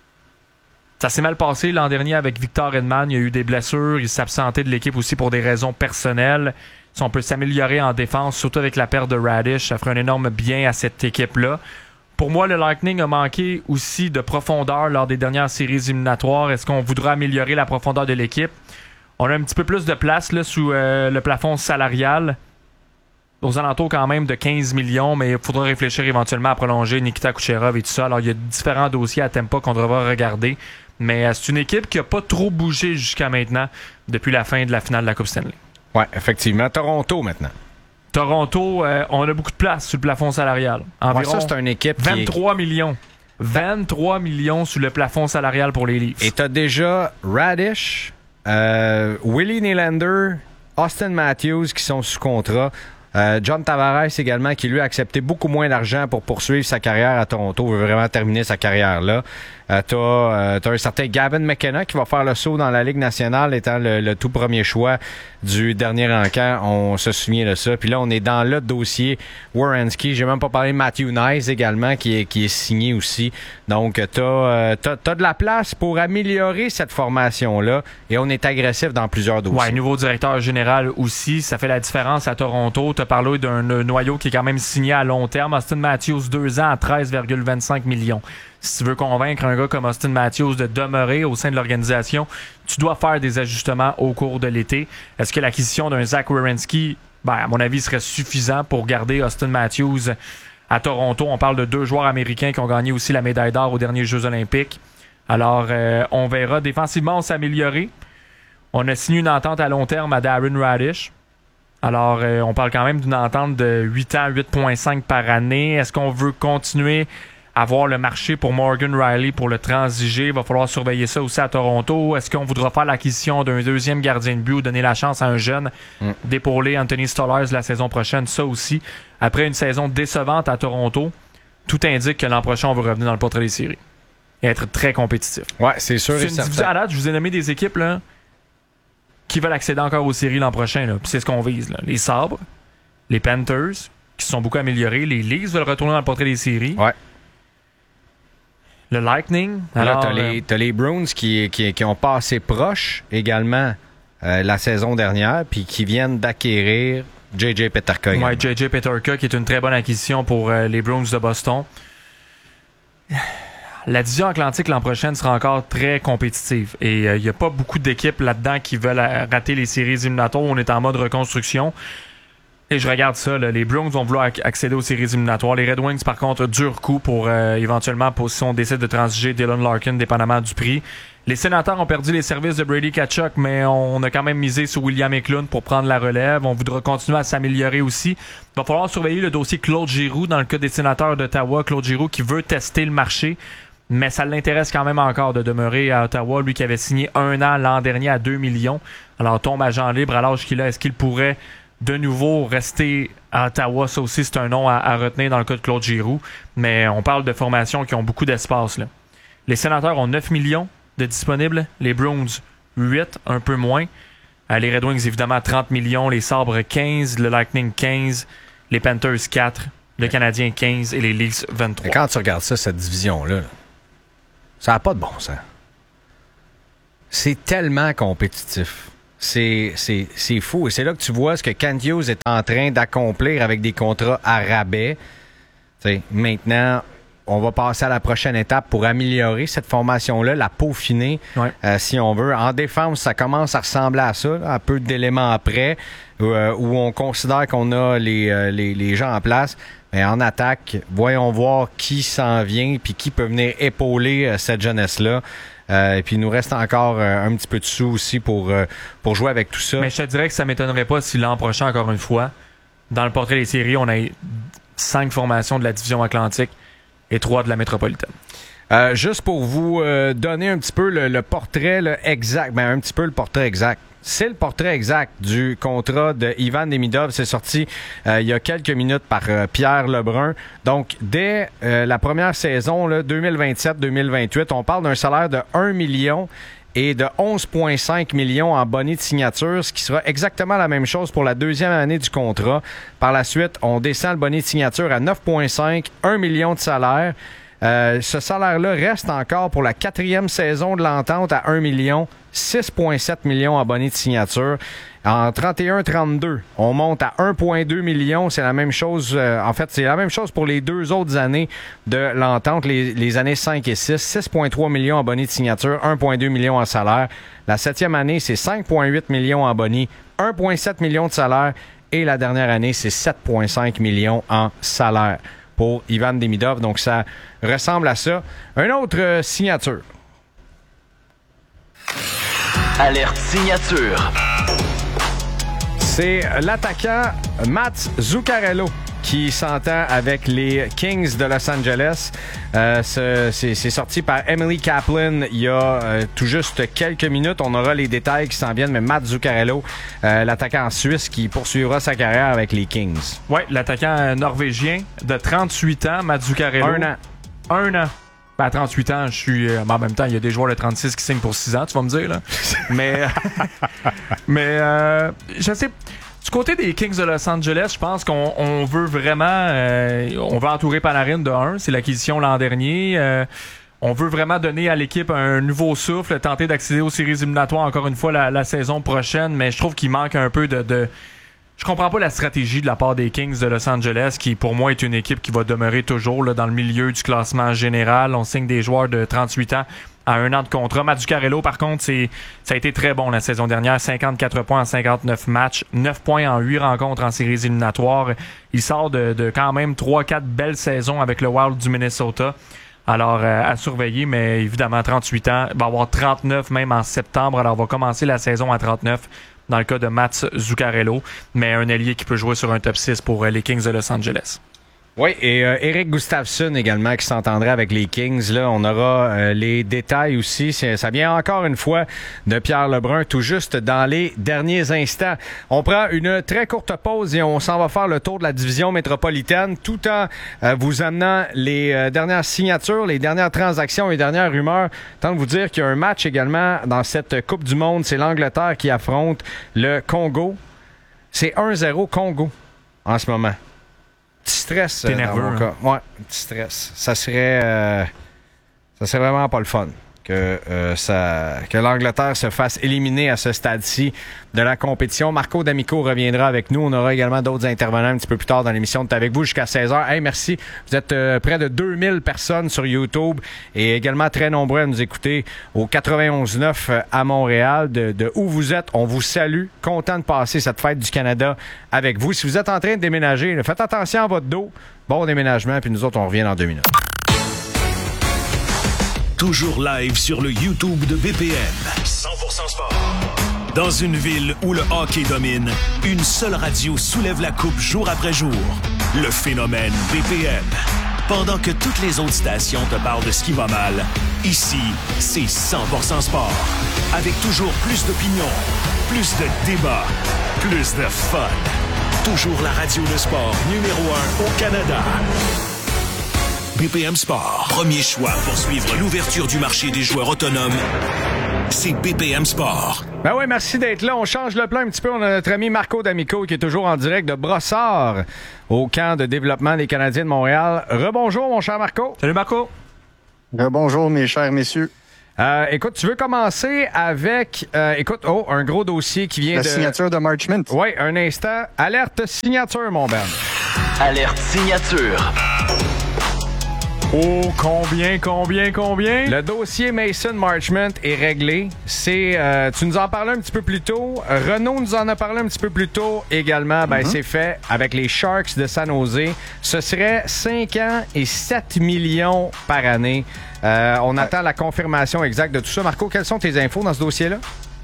ça s'est mal passé l'an dernier avec Victor Hedman. Il y a eu des blessures. Il s'est absenté de l'équipe aussi pour des raisons personnelles. Si on peut s'améliorer en défense, surtout avec la perte de Radish, ça ferait un énorme bien à cette équipe-là. Pour moi, le Lightning a manqué aussi de profondeur lors des dernières séries éliminatoires. Est-ce qu'on voudra améliorer la profondeur de l'équipe? On a un petit peu plus de place là, sous euh, le plafond salarial. Aux alentours quand même de quinze millions, mais il faudra réfléchir éventuellement à prolonger Nikita Kucherov et tout ça. Alors, il y a différents dossiers à Tampa qu'on devra regarder. Mais euh, c'est une équipe qui n'a pas trop bougé jusqu'à maintenant, depuis la fin de la finale de la Coupe Stanley. Oui, effectivement. Toronto, maintenant. Toronto, euh, on a beaucoup de place sur le plafond salarial. Environ ouais, ça, c'est une équipe vingt-trois qui est... millions. vingt-trois millions sur le plafond salarial pour les Leafs. Et tu as déjà Radish, euh, Willie Nylander, Austin Matthews qui sont sous contrat. Euh, John Tavares également, qui lui a accepté beaucoup moins d'argent pour poursuivre sa carrière à Toronto, veut vraiment terminer sa carrière là. Euh, t'as, euh, t'as un certain Gavin McKenna qui va faire le saut dans la Ligue nationale, étant le, le tout premier choix du dernier encamp. On se souvient de ça. Puis là, on est dans le dossier Werenski. J'ai même pas parlé de Matthew Knies également, qui est, qui est signé aussi. Donc, t'as, euh, t'as, t'as de la place pour améliorer cette formation-là. Et on est agressif dans plusieurs dossiers. Ouais, nouveau directeur général aussi. Ça fait la différence à Toronto. T'as parlé d'un noyau qui est quand même signé à long terme. Austin Matthews, deux ans à treize virgule vingt-cinq millions. Si tu veux convaincre un gars comme Austin Matthews de demeurer au sein de l'organisation, tu dois faire des ajustements au cours de l'été. Est-ce que l'acquisition d'un Zach Werenski, ben, à mon avis, serait suffisant pour garder Austin Matthews à Toronto? On parle de deux joueurs américains qui ont gagné aussi la médaille d'or aux derniers Jeux olympiques. Alors, euh, on verra. Défensivement, on s'améliorer. On a signé une entente à long terme à Darren Radish. Alors, euh, on parle quand même d'une entente de huit ans, huit virgule cinq par année. Est-ce qu'on veut continuer à voir le marché pour Morgan Riley pour le transiger? Il va falloir surveiller ça aussi à Toronto. Est-ce qu'on voudra faire l'acquisition d'un deuxième gardien de but ou donner la chance à un jeune mm. d'épauler Anthony Stolarz la saison prochaine? Ça aussi, après une saison décevante à Toronto, tout indique que l'an prochain, on va revenir dans le portrait des séries et être très compétitif. Ouais, c'est sûr. C'est une division à date. Je vous ai nommé des équipes là, qui veulent accéder encore aux séries l'an prochain. Là. Puis c'est ce qu'on vise. Là. Les Sabres, les Panthers, qui se sont beaucoup améliorés. Les Leafs veulent retourner dans le portrait des séries. Ouais. Le Lightning. Alors, t'as, les, t'as les Bruins qui, qui, qui ont passé proche également euh, la saison dernière, puis qui viennent d'acquérir J J Peterka. Oui, J J Peterka, qui est une très bonne acquisition pour euh, les Bruins de Boston. La division Atlantique l'an prochain sera encore très compétitive. Et il euh, n'y a pas beaucoup d'équipes là-dedans qui veulent rater les séries éliminatoires. On est en mode reconstruction. Et je regarde ça, là, les Bruins vont vouloir accéder aux séries éliminatoires. Les Red Wings, par contre, dur coup pour euh, éventuellement, pour, si on décide de transiger Dylan Larkin, dépendamment du prix. Les Sénateurs ont perdu les services de Brady Tkachuk, mais on a quand même misé sur William Eklund pour prendre la relève. On voudra continuer à s'améliorer aussi. Il va falloir surveiller le dossier Claude Giroux dans le cas des Sénateurs d'Ottawa. Claude Giroux qui veut tester le marché, mais ça l'intéresse quand même encore de demeurer à Ottawa. Lui qui avait signé un an l'an dernier à deux millions. Alors tombe agent libre à l'âge qu'il a. Est-ce qu'il pourrait de nouveau rester à Ottawa? Ça aussi, c'est un nom à, à retenir dans le cas de Claude Giroux. Mais on parle de formations qui ont beaucoup d'espace, là. Les Sénateurs ont neuf millions de disponibles. Les Bruins, huit, un peu moins. Euh, les Red Wings, évidemment, trente millions. Les Sabres, quinze. Le Lightning, quinze. Les Panthers, quatre. Le Canadien, quinze. Et les Leafs, vingt-trois. Et quand tu regardes ça, cette division-là, ça n'a pas de bon sens. C'est tellement compétitif. C'est, c'est, c'est fou. Et c'est là que tu vois ce que Kent Hughes est en train d'accomplir avec des contrats à rabais. T'sais, maintenant, on va passer à la prochaine étape pour améliorer cette formation-là, la peaufiner, ouais. euh, si on veut. En défense, ça commence à ressembler à ça, là, un peu d'éléments après, euh, où on considère qu'on a les, euh, les, les gens en place. Mais en attaque, voyons voir qui s'en vient puis qui peut venir épauler euh, cette jeunesse-là. Euh, et puis il nous reste encore euh, un petit peu de sous aussi pour, euh, pour jouer avec tout ça. Mais je te dirais que ça m'étonnerait pas si l'an prochain, encore une fois, dans le portrait des séries, on a cinq formations de la division Atlantique et trois de la métropolitaine. Euh, juste pour vous euh, donner un petit peu le, le portrait là, exact, ben un petit peu le portrait exact. C'est le portrait exact du contrat de Ivan Demidov. C'est sorti euh, il y a quelques minutes par euh, Pierre Lebrun. Donc, dès euh, la première saison, là, deux mille vingt-sept deux mille vingt-huit, on parle d'un salaire de un million et de onze virgule cinq millions en boni de signature, ce qui sera exactement la même chose pour la deuxième année du contrat. Par la suite, on descend le boni de signature à neuf virgule cinq, un million de salaire. Euh, ce salaire-là reste encore pour la quatrième saison de l'entente à un million, six virgule sept millions en boni de signature. En trente et un trente-deux, on monte à un virgule deux million. C'est la même chose. Euh, en fait, c'est la même chose pour les deux autres années de l'entente, les, les années cinq et six. six virgule trois millions en boni de signature, un virgule deux millions en salaire. La septième année, c'est cinq virgule huit millions en boni, un virgule sept millions de salaire. Et la dernière année, c'est sept virgule cinq millions en salaire pour Ivan Demidov. Donc, ça ressemble à ça. Une autre euh, signature. Alerte signature. C'est l'attaquant Mats Zuccarello qui s'entend avec les Kings de Los Angeles. Euh, c'est, c'est, c'est sorti par Emily Kaplan il y a euh, tout juste quelques minutes. On aura les détails qui s'en viennent, mais Mats Zuccarello, euh, l'attaquant suisse qui poursuivra sa carrière avec les Kings. Oui, l'attaquant norvégien de trente-huit ans, Mats Zuccarello. Un an. Un an. Ben, à trente-huit ans, je suis. Euh, en même temps, il y a des joueurs de trente-six qui signent pour six ans, tu vas me dire, là. mais. mais, euh, je sais. Du côté des Kings de Los Angeles, je pense qu'on on veut vraiment... Euh, on veut entourer Panarin de un. C'est l'acquisition l'an dernier. Euh, on veut vraiment donner à l'équipe un nouveau souffle, tenter d'accéder aux séries éliminatoires encore une fois la, la saison prochaine. Mais je trouve qu'il manque un peu de... de je comprends pas la stratégie de la part des Kings de Los Angeles, qui pour moi est une équipe qui va demeurer toujours là, dans le milieu du classement général. On signe des joueurs de trente-huit ans à un an de contrat. Mats Zuccarello, par contre, c'est, ça a été très bon la saison dernière. cinquante-quatre points en cinquante-neuf matchs, neuf points en huit rencontres en séries éliminatoires. Il sort de, de quand même trois quatre belles saisons avec le Wild du Minnesota. Alors, euh, à surveiller, mais évidemment, trente-huit ans, il va avoir trente-neuf même en septembre. Alors, on va commencer la saison à trente-neuf dans le cas de Mats Zuccarello, mais un ailier qui peut jouer sur un top six pour euh, les Kings de Los Angeles. Oui, et euh, Eric Gustafsson également qui s'entendrait avec les Kings. Là, on aura euh, les détails aussi. C'est, ça vient encore une fois de Pierre Lebrun, tout juste dans les derniers instants. On prend une très courte pause et on s'en va faire le tour de la division métropolitaine, tout en euh, vous amenant les euh, dernières signatures, les dernières transactions et dernières rumeurs. Tant de vous dire qu'il y a un match également dans cette Coupe du Monde. C'est l'Angleterre qui affronte le Congo. C'est un zéro Congo en ce moment. Petit stress. T'es euh, nerveux, dans mon hein? cas. Ouais, petit stress. Ça serait, euh, ça serait vraiment pas le fun. que, euh, ça, que l'Angleterre se fasse éliminer à ce stade-ci de la compétition. Marco D'Amico reviendra avec nous. On aura également d'autres intervenants un petit peu plus tard dans l'émission de T'es avec vous jusqu'à seize heures. Hey, merci. Vous êtes euh, près de deux mille personnes sur YouTube et également très nombreux à nous écouter au quatre-vingt-onze neuf à Montréal. De, de où vous êtes, on vous salue. Content de passer cette fête du Canada avec vous. Si vous êtes en train de déménager, faites attention à votre dos. Bon déménagement, puis nous autres, on revient dans deux minutes. Toujours live sur le YouTube de B P M. cent pour cent sport. Dans une ville où le hockey domine, une seule radio soulève la coupe jour après jour. Le phénomène B P M. Pendant que toutes les autres stations te parlent de ce qui va mal, ici, c'est cent pour cent sport. Avec toujours plus d'opinions, plus de débats, plus de fun. Toujours la radio de sport numéro un au Canada. B P M Sport, premier choix pour suivre l'ouverture du marché des joueurs autonomes. C'est B P M Sport. Ben oui, merci d'être là. On change le plan un petit peu. On a notre ami Marco D'Amico qui est toujours en direct de Brossard au camp de développement des Canadiens de Montréal. Rebonjour, mon cher Marco. Salut, Marco. Rebonjour, mes chers messieurs. Euh, écoute, tu veux commencer avec, euh, écoute, oh, un gros dossier qui vient La de... La signature de March Mint. Oui, un instant. Alerte signature, mon Ben. Alerte signature. Oh, combien, combien, combien? Le dossier Mason Marchment est réglé. C'est, euh, tu nous en parlais un petit peu plus tôt. Renaud nous en a parlé un petit peu plus tôt également. Ben, mm-hmm. C'est fait avec les Sharks de San Jose. Ce serait cinq ans et sept millions par année. Euh, on ouais. attend la confirmation exacte de tout ça. Marco, quelles sont tes infos dans ce dossier-là?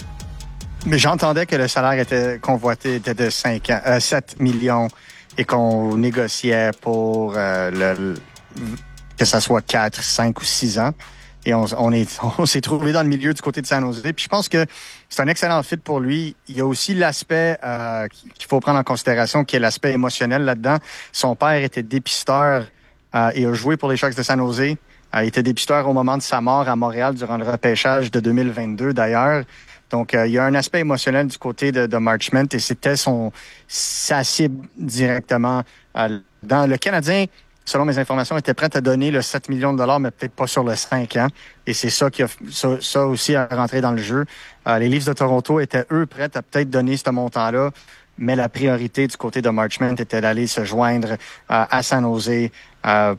Mais j'entendais que le salaire était convoité était de cinq ans, euh, sept millions et qu'on négociait pour euh, le... que ça soit quatre, cinq ou six ans. Et on, on, est, on s'est trouvé dans le milieu du côté de San Jose. Puis je pense que c'est un excellent fit pour lui. Il y a aussi l'aspect euh, qu'il faut prendre en considération, qui est l'aspect émotionnel là-dedans. Son père était dépisteur euh, et a joué pour les Sharks de San Jose. Euh, il était dépisteur au moment de sa mort à Montréal durant le repêchage de deux mille vingt-deux, d'ailleurs. Donc, euh, il y a un aspect émotionnel du côté de, de March Mint et c'était son, sa cible directement euh, dans le Canadien. Selon mes informations, était prête à donner le sept millions de dollars, mais peut-être pas sur le cinq ans. Et c'est ça qui a ça, ça aussi à rentrer dans le jeu. Euh, les Leafs de Toronto étaient, eux, prêts à peut-être donner ce montant-là, mais la priorité du côté de March Mint était d'aller se joindre euh, à San Jose. Euh,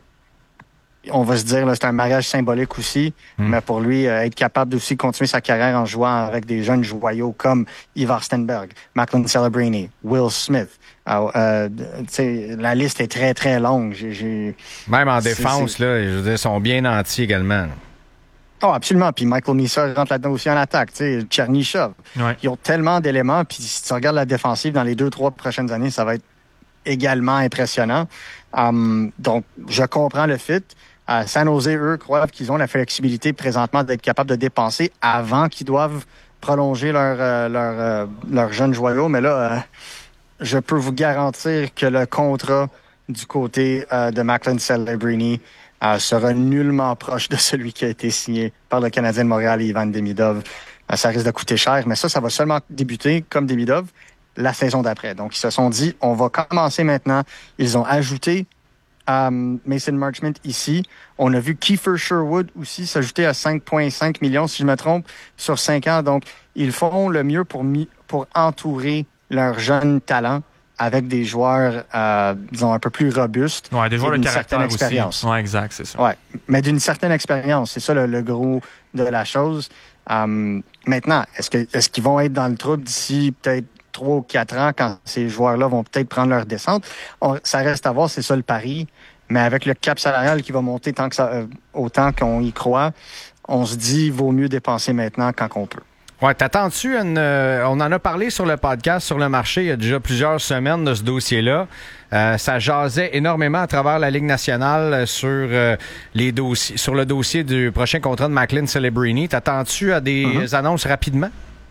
on va se dire, là, c'est un mariage symbolique aussi, mmh. mais pour lui, euh, être capable d'aussi continuer sa carrière en jouant avec des jeunes joyaux comme Ivar Stenberg, Macklin Celebrini, Will Smith. Euh, euh, la liste est très, très longue. J'ai, j'ai... Même en défense, c'est... là, je veux dire, ils sont bien nantis également. Oh, absolument. Puis Michael Misa rentre là-dedans aussi en attaque. Chernyshov. Ouais. Ils ont tellement d'éléments. Puis si tu regardes la défensive dans les deux, trois prochaines années, ça va être également impressionnant. Um, donc, je comprends le fit. Uh, San Jose, eux, croient qu'ils ont la flexibilité présentement d'être capables de dépenser avant qu'ils doivent prolonger leur, euh, leur, euh, leur jeune joyau. Mais là, euh, je peux vous garantir que le contrat du côté euh, de Macklin Celebrini euh, sera nullement proche de celui qui a été signé par le Canadien de Montréal et Ivan Demidov. Euh, ça risque de coûter cher, mais ça, ça va seulement débuter, comme Demidov, la saison d'après. Donc, ils se sont dit, on va commencer maintenant. Ils ont ajouté Um, Mason Marchment ici. On a vu Kiefer Sherwood aussi s'ajouter à cinq virgule cinq millions, si je me trompe, sur cinq ans. Donc, ils font le mieux pour, mi- pour entourer leurs jeunes talents avec des joueurs, euh, disons, un peu plus robustes. Ouais, des joueurs de caractère expérience. aussi. Ouais, exact, c'est ça. Ouais, mais d'une certaine expérience. C'est ça le, le gros de la chose. Um, maintenant, est-ce que est-ce qu'ils vont être dans le trouble d'ici peut-être trois ou quatre ans, quand ces joueurs-là vont peut-être prendre leur descente? On, ça reste à voir, c'est ça le pari. Mais avec le cap salarial qui va monter tant que ça, euh, autant qu'on y croit, on se dit, il vaut mieux dépenser maintenant quand on peut. Ouais, t'attends-tu une... Euh, on en a parlé sur le podcast, sur le marché, il y a déjà plusieurs semaines de ce dossier-là. Euh, ça jasait énormément à travers la Ligue nationale sur euh, les dossiers, sur le dossier du prochain contrat de Macklin Celebrini. T'attends-tu à des mm-hmm. annonces rapidement?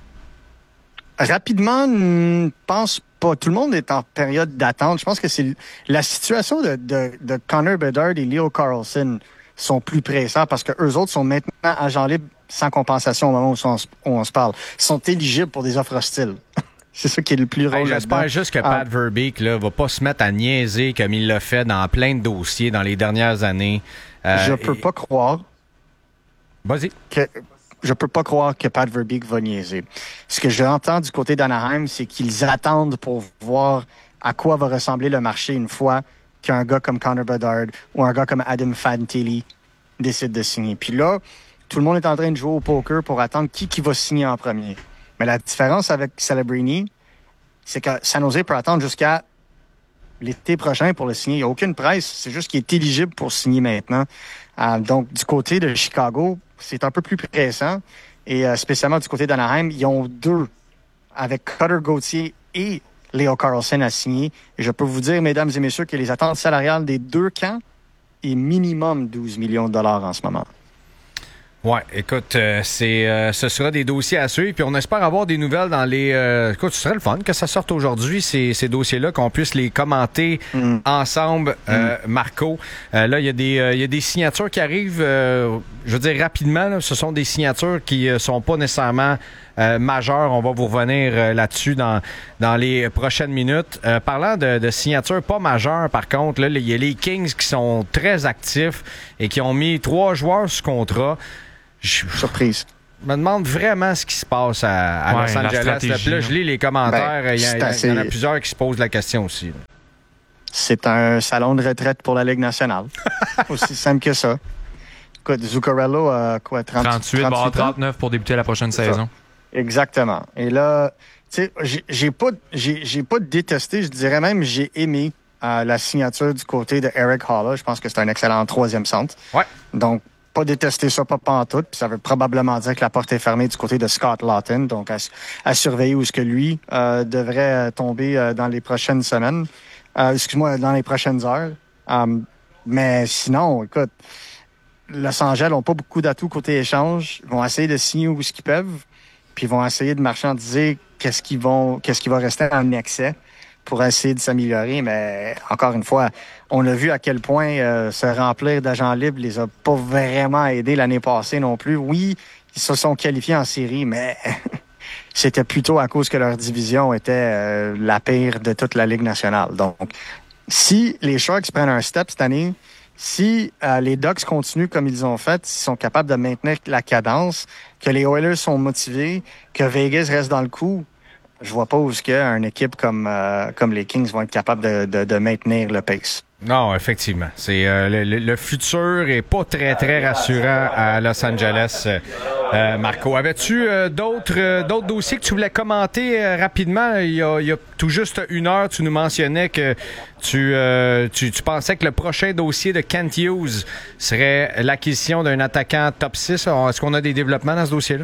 Rapidement, je pense pas. Tout le monde est en période d'attente. Je pense que c'est la situation de, de, de Connor Bedard et Leo Carlson sont plus pressants parce que eux autres sont maintenant agents libres sans compensation au moment où on, où on se parle. Ils sont éligibles pour des offres hostiles. C'est ça qui est le plus rôle. Hey, j'espère juste que Pat ah. Verbeek là, va pas se mettre à niaiser comme il l'a fait dans plein de dossiers dans les dernières années. Euh, je peux et... pas croire. Vas-y. Que je peux pas croire que Pat Verbeek va niaiser. Ce que j'entends du côté d'Anaheim, c'est qu'ils attendent pour voir à quoi va ressembler le marché une fois qu'un gars comme Connor Bedard ou un gars comme Adam Fantilli décide de signer. Puis là, tout le monde est en train de jouer au poker pour attendre qui, qui va signer en premier. Mais la différence avec Celebrini, c'est que San Jose peut attendre jusqu'à l'été prochain pour le signer. Il n'y a aucune presse. C'est juste qu'il est éligible pour signer maintenant. Euh, donc, du côté de Chicago, c'est un peu plus pressant. Et euh, spécialement du côté d'Anaheim, ils ont deux, avec Cutter Gauthier et Leo Carlson à signer. Et je peux vous dire, mesdames et messieurs, que les attentes salariales des deux camps est minimum douze millions de dollars en ce moment. Ouais, écoute, euh, c'est, euh, ce sera des dossiers à suivre, puis on espère avoir des nouvelles dans les... Euh, écoute, ce serait le fun que ça sorte aujourd'hui, ces, ces dossiers-là, qu'on puisse les commenter mm. ensemble, euh, mm. Marco. Euh, là, il y a des euh, il y a des signatures qui arrivent, euh, je veux dire, rapidement. Là, ce sont des signatures qui euh, sont pas nécessairement euh, majeures. On va vous revenir euh, là-dessus dans, dans les prochaines minutes. Euh, parlant de, de signatures pas majeures, par contre, là, il y a les Kings qui sont très actifs et qui ont mis trois joueurs sous contrat. Je Surprise. me demande vraiment ce qui se passe à, à ouais, Los Angeles. Là, là, je lis les commentaires. Ben, il, y a, assez... il y en a plusieurs qui se posent la question aussi. Là. C'est un salon de retraite pour la Ligue nationale. Aussi simple que ça. Écoute, Zuccarello a quoi, trente, trente-huit, trente-huit bon, trente-neuf pour débuter la prochaine C'est saison. Ça. Exactement. Et là, tu sais, j'ai, j'ai pas, j'ai, j'ai pas détesté, je dirais même, j'ai aimé euh, la signature du côté de Eric Haula. Je pense que c'est un excellent troisième centre. Ouais. Donc, pas détester ça, pas pantoute. Puis ça veut probablement dire que la porte est fermée du côté de Scott Laughton. Donc, à, à surveiller où est-ce que lui euh, devrait tomber euh, dans les prochaines semaines. Euh, excuse-moi, dans les prochaines heures. Um, mais sinon, écoute, Los Angeles n'ont pas beaucoup d'atouts côté échange. Ils vont essayer de signer où ce qu'ils peuvent. Puis ils vont essayer de marchandiser qu'est-ce qu'ils vont, qu'est-ce qui va rester en excès pour essayer de s'améliorer. Mais encore une fois, on a vu à quel point euh, se remplir d'agents libres les a pas vraiment aidés l'année passée non plus. Oui, ils se sont qualifiés en série, mais c'était plutôt à cause que leur division était euh, la pire de toute la Ligue nationale. Donc, si les Sharks prennent un step cette année, si euh, les Ducks continuent comme ils ont fait, s'ils sont capables de maintenir la cadence, que les Oilers sont motivés, que Vegas reste dans le coup, je vois pas où est-ce qu'une équipe comme, euh, comme les Kings vont être capables de, de, de maintenir le pace. Non, effectivement. C'est euh, le, le futur est pas très très rassurant à Los Angeles. Euh, Marco, avais-tu euh, d'autres euh, d'autres dossiers que tu voulais commenter euh, rapidement? Il y, a, il y a tout juste une heure, tu nous mentionnais que tu, euh, tu tu pensais que le prochain dossier de Kent Hughes serait l'acquisition d'un attaquant top six. Est-ce qu'on a des développements dans ce dossier-là?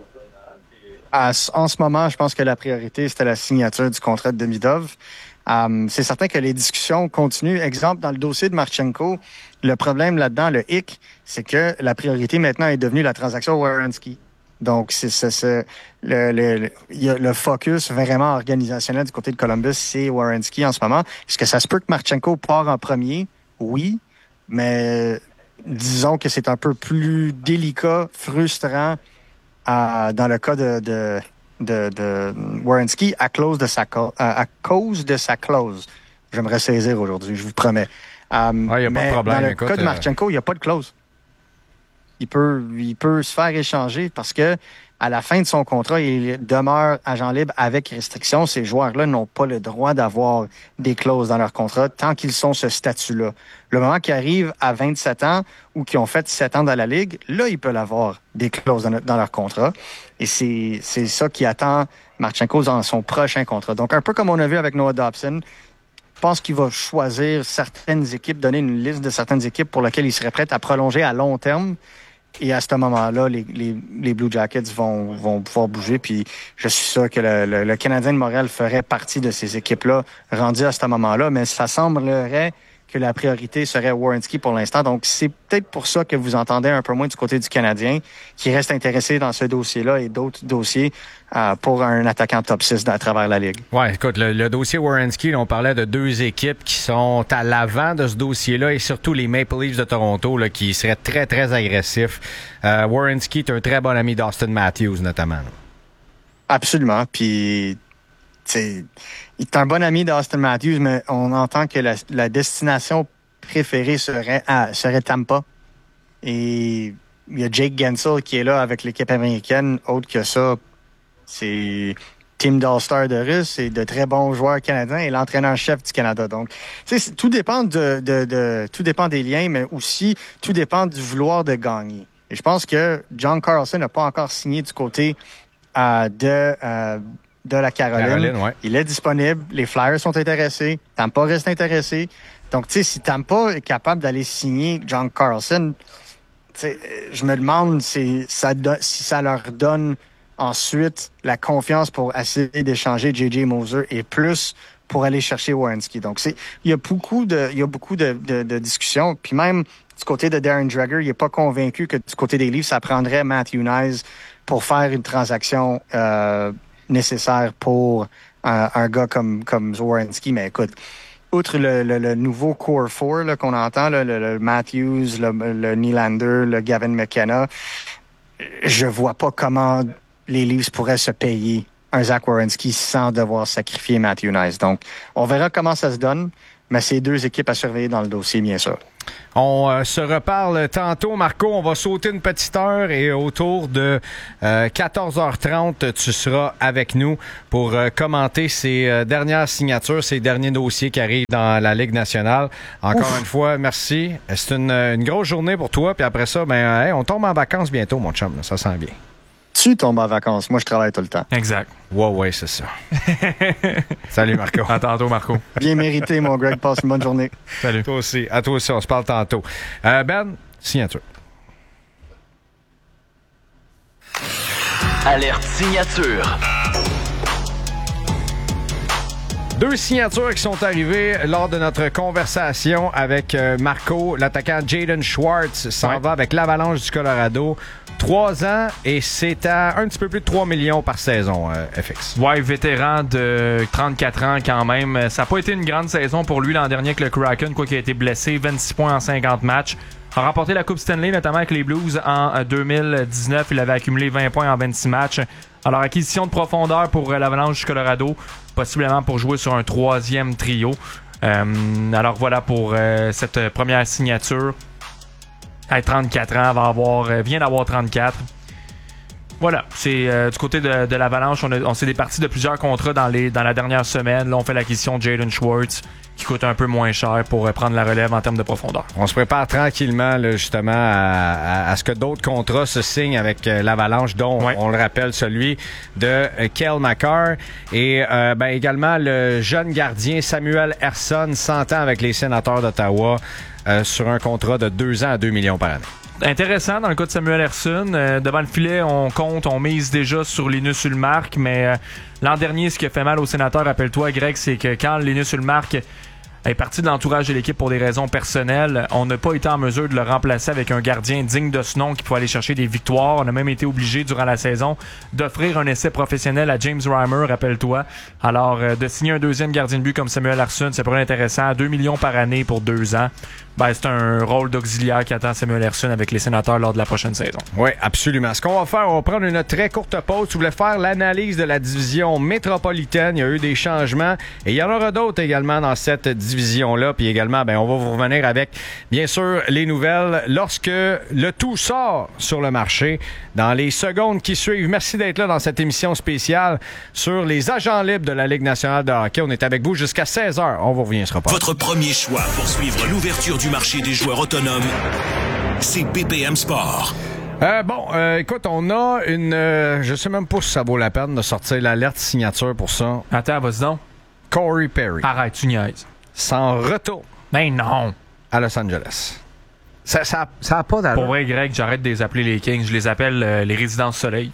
À, en ce moment, je pense que la priorité, c'était la signature du contrat de Demidov. Um, c'est certain que les discussions continuent. Exemple, dans le dossier de Marchenko, le problème là-dedans, le hic, c'est que la priorité maintenant est devenue la transaction Werenski. Donc, c'est, c'est, c'est le, le, le, y a le focus vraiment organisationnel du côté de Columbus, c'est Werenski en ce moment. Est-ce que ça se peut que Marchenko part en premier? Oui, mais disons que c'est un peu plus délicat, frustrant euh, dans le cas de... de de, de Werenski à cause de sa à, à cause de sa clause. J'aimerais saisir aujourd'hui, je vous promets. Um, ah, y a mais pas de problème. Dans le Écoute, cas de Marchenko, il n'y a pas de clause. Il peut, il peut se faire échanger parce que à la fin de son contrat, il demeure agent libre avec restriction. Ces joueurs-là n'ont pas le droit d'avoir des clauses dans leur contrat tant qu'ils sont ce statut-là. Le moment qu'ils arrivent à vingt-sept ans ou qui ont fait sept ans dans la Ligue, là, ils peuvent avoir des clauses dans, dans leur contrat. Et c'est, c'est ça qui attend Marchenko dans son prochain contrat. Donc, un peu comme on a vu avec Noah Dobson, je pense qu'il va choisir certaines équipes, donner une liste de certaines équipes pour lesquelles il serait prêt à prolonger à long terme. Et à ce moment-là, les, les, les Blue Jackets vont, vont pouvoir bouger. Puis je suis sûr que le, le, le Canadien de Montréal ferait partie de ces équipes-là rendues à ce moment-là. Mais ça semblerait que la priorité serait Werenski pour l'instant. Donc, c'est peut-être pour ça que vous entendez un peu moins du côté du Canadien, qui reste intéressé dans ce dossier-là et d'autres dossiers euh, pour un attaquant top six à travers la Ligue. Ouais, écoute, le, le dossier Werenski, on parlait de deux équipes qui sont à l'avant de ce dossier-là et surtout les Maple Leafs de Toronto là, qui seraient très, très agressifs. Euh, Werenski est un très bon ami d'Austin Matthews, notamment. Là. Absolument. Puis, c'est... il est un bon ami d'Austin Matthews, mais on entend que la, la destination préférée serait, ah, serait Tampa. Et il y a Jake Gensel qui est là avec l'équipe américaine. Autre que ça, c'est Team d'All-Star de Russe et de très bons joueurs canadiens et l'entraîneur-chef du Canada. Donc, tu sais, tout dépend de, de, de, tout dépend des liens, mais aussi tout dépend du vouloir de gagner. Et je pense que John Carlson n'a pas encore signé du côté euh, de, euh, de la Caroline. Caroline, ouais. Il est disponible. Les Flyers sont intéressés. Tampa reste intéressé. Donc, tu sais, si Tampa est capable d'aller signer John Carlson, tu sais, je me demande si ça, do- si ça leur donne ensuite la confiance pour essayer d'échanger J J Moser et plus pour aller chercher Werenski. Donc, c'est, il y a beaucoup de, il y a beaucoup de, de, de discussions. Puis même du côté de Darren Dreger, il n'est pas convaincu que du côté des Leafs, ça prendrait Matthew Knies pour faire une transaction euh, nécessaire pour un, un gars comme, comme Werenski. Mais écoute, outre le, le, le nouveau Core four là, qu'on entend, là, le, le Matthews, le, le Nylander, le Gavin McKenna, je vois pas comment les Leafs pourraient se payer un Zach Werenski sans devoir sacrifier Matthew Knies. Donc, on verra comment ça se donne, mais c'est deux équipes à surveiller dans le dossier, bien sûr. On euh, se reparle tantôt, Marco. On va sauter une petite heure et autour de euh, quatorze heures trente, tu seras avec nous pour euh, commenter ces euh, dernières signatures, ces derniers dossiers qui arrivent dans la Ligue nationale. Encore Ouf. une fois, merci. C'est une, une grosse journée pour toi. Puis après ça, ben, hey, on tombe en vacances bientôt, mon chum. Là. Ça sent bien. Tu tombes en vacances. Moi, je travaille tout le temps. Exact. Ouais, ouais, c'est ça. Salut, Marco. À tantôt, Marco. Bien mérité, mon Greg. Passe une bonne journée. Salut. Toi aussi. À toi aussi. On se parle tantôt. Euh, Ben, signature. Alerte signature. Deux signatures qui sont arrivées lors de notre conversation avec euh, Marco. L'attaquant Jaden Schwartz s'en ouais. va avec l'Avalanche du Colorado. Trois ans et c'est à un petit peu plus de trois millions par saison, euh, F X. Ouais, vétéran de trente-quatre ans quand même. Ça n'a pas été une grande saison pour lui l'an dernier avec le Kraken, quoi qu'il a été blessé. vingt-six points en cinquante matchs. A remporté la Coupe Stanley, notamment avec les Blues en deux mille dix-neuf. Il avait accumulé vingt points en vingt-six matchs. Alors, acquisition de profondeur pour l'Avalanche du Colorado, possiblement pour jouer sur un troisième trio. Euh, alors voilà pour euh, cette première signature. À trente-quatre ans, va avoir, euh, vient d'avoir trente-quatre. Voilà, c'est euh, du côté de, de l'Avalanche, on, a, on s'est départi de plusieurs contrats dans, les, dans la dernière semaine. Là, on fait l'acquisition de Jaden Schwartz, qui coûte un peu moins cher pour euh, prendre la relève en termes de profondeur. On se prépare tranquillement, là, justement, à, à, à ce que d'autres contrats se signent avec euh, l'Avalanche, dont, ouais. on le rappelle, celui de euh, Cale Makar. Et euh, ben, également le jeune gardien Samuel Ersson, cent ans avec les Sénateurs d'Ottawa, euh, sur un contrat de deux ans à deux millions par année. Intéressant dans le cas de Samuel Ersson. Euh, devant le filet, on compte, on mise déjà sur Linus Ullmark, mais euh, l'an dernier, ce qui a fait mal aux Sénateurs, rappelle-toi, Greg, c'est que quand Linus Ullmark est parti de l'entourage de l'équipe pour des raisons personnelles, on n'a pas été en mesure de le remplacer avec un gardien digne de ce nom qui pouvait aller chercher des victoires. On a même été obligé, durant la saison, d'offrir un essai professionnel à James Reimer, rappelle-toi. Alors, euh, de signer un deuxième gardien de but comme Samuel Ersson, ça pourrait être intéressant. deux millions par année pour deux ans. Ben, c'est un rôle d'auxiliaire qui attend Samuel Ersson avec les Sénateurs lors de la prochaine saison. Oui, absolument. Ce qu'on va faire, on va prendre une très courte pause. Tu voulais faire l'analyse de la division métropolitaine. Il y a eu des changements et il y en aura d'autres également dans cette division-là. Puis également, ben, on va vous revenir avec, bien sûr, les nouvelles lorsque le tout sort sur le marché dans les secondes qui suivent. Merci d'être là dans cette émission spéciale sur les agents libres de la Ligue nationale de hockey. On est avec vous jusqu'à seize heures. On vous revient, ce repas. Votre premier choix pour suivre l'ouverture du marché des joueurs autonomes, c'est B P M Sport. Euh, bon, euh, écoute, on a une... Euh, je sais même pas si ça vaut la peine de sortir l'alerte signature pour ça. Attends, vas-y donc. Corey Perry. Arrête, tu niaises. Sans retour. Ben non. À Los Angeles. Ça, ça, ça a pas d'allure. Pour vrai, Greg, j'arrête de les appeler les Kings. Je les appelle euh, les Résidences Soleil.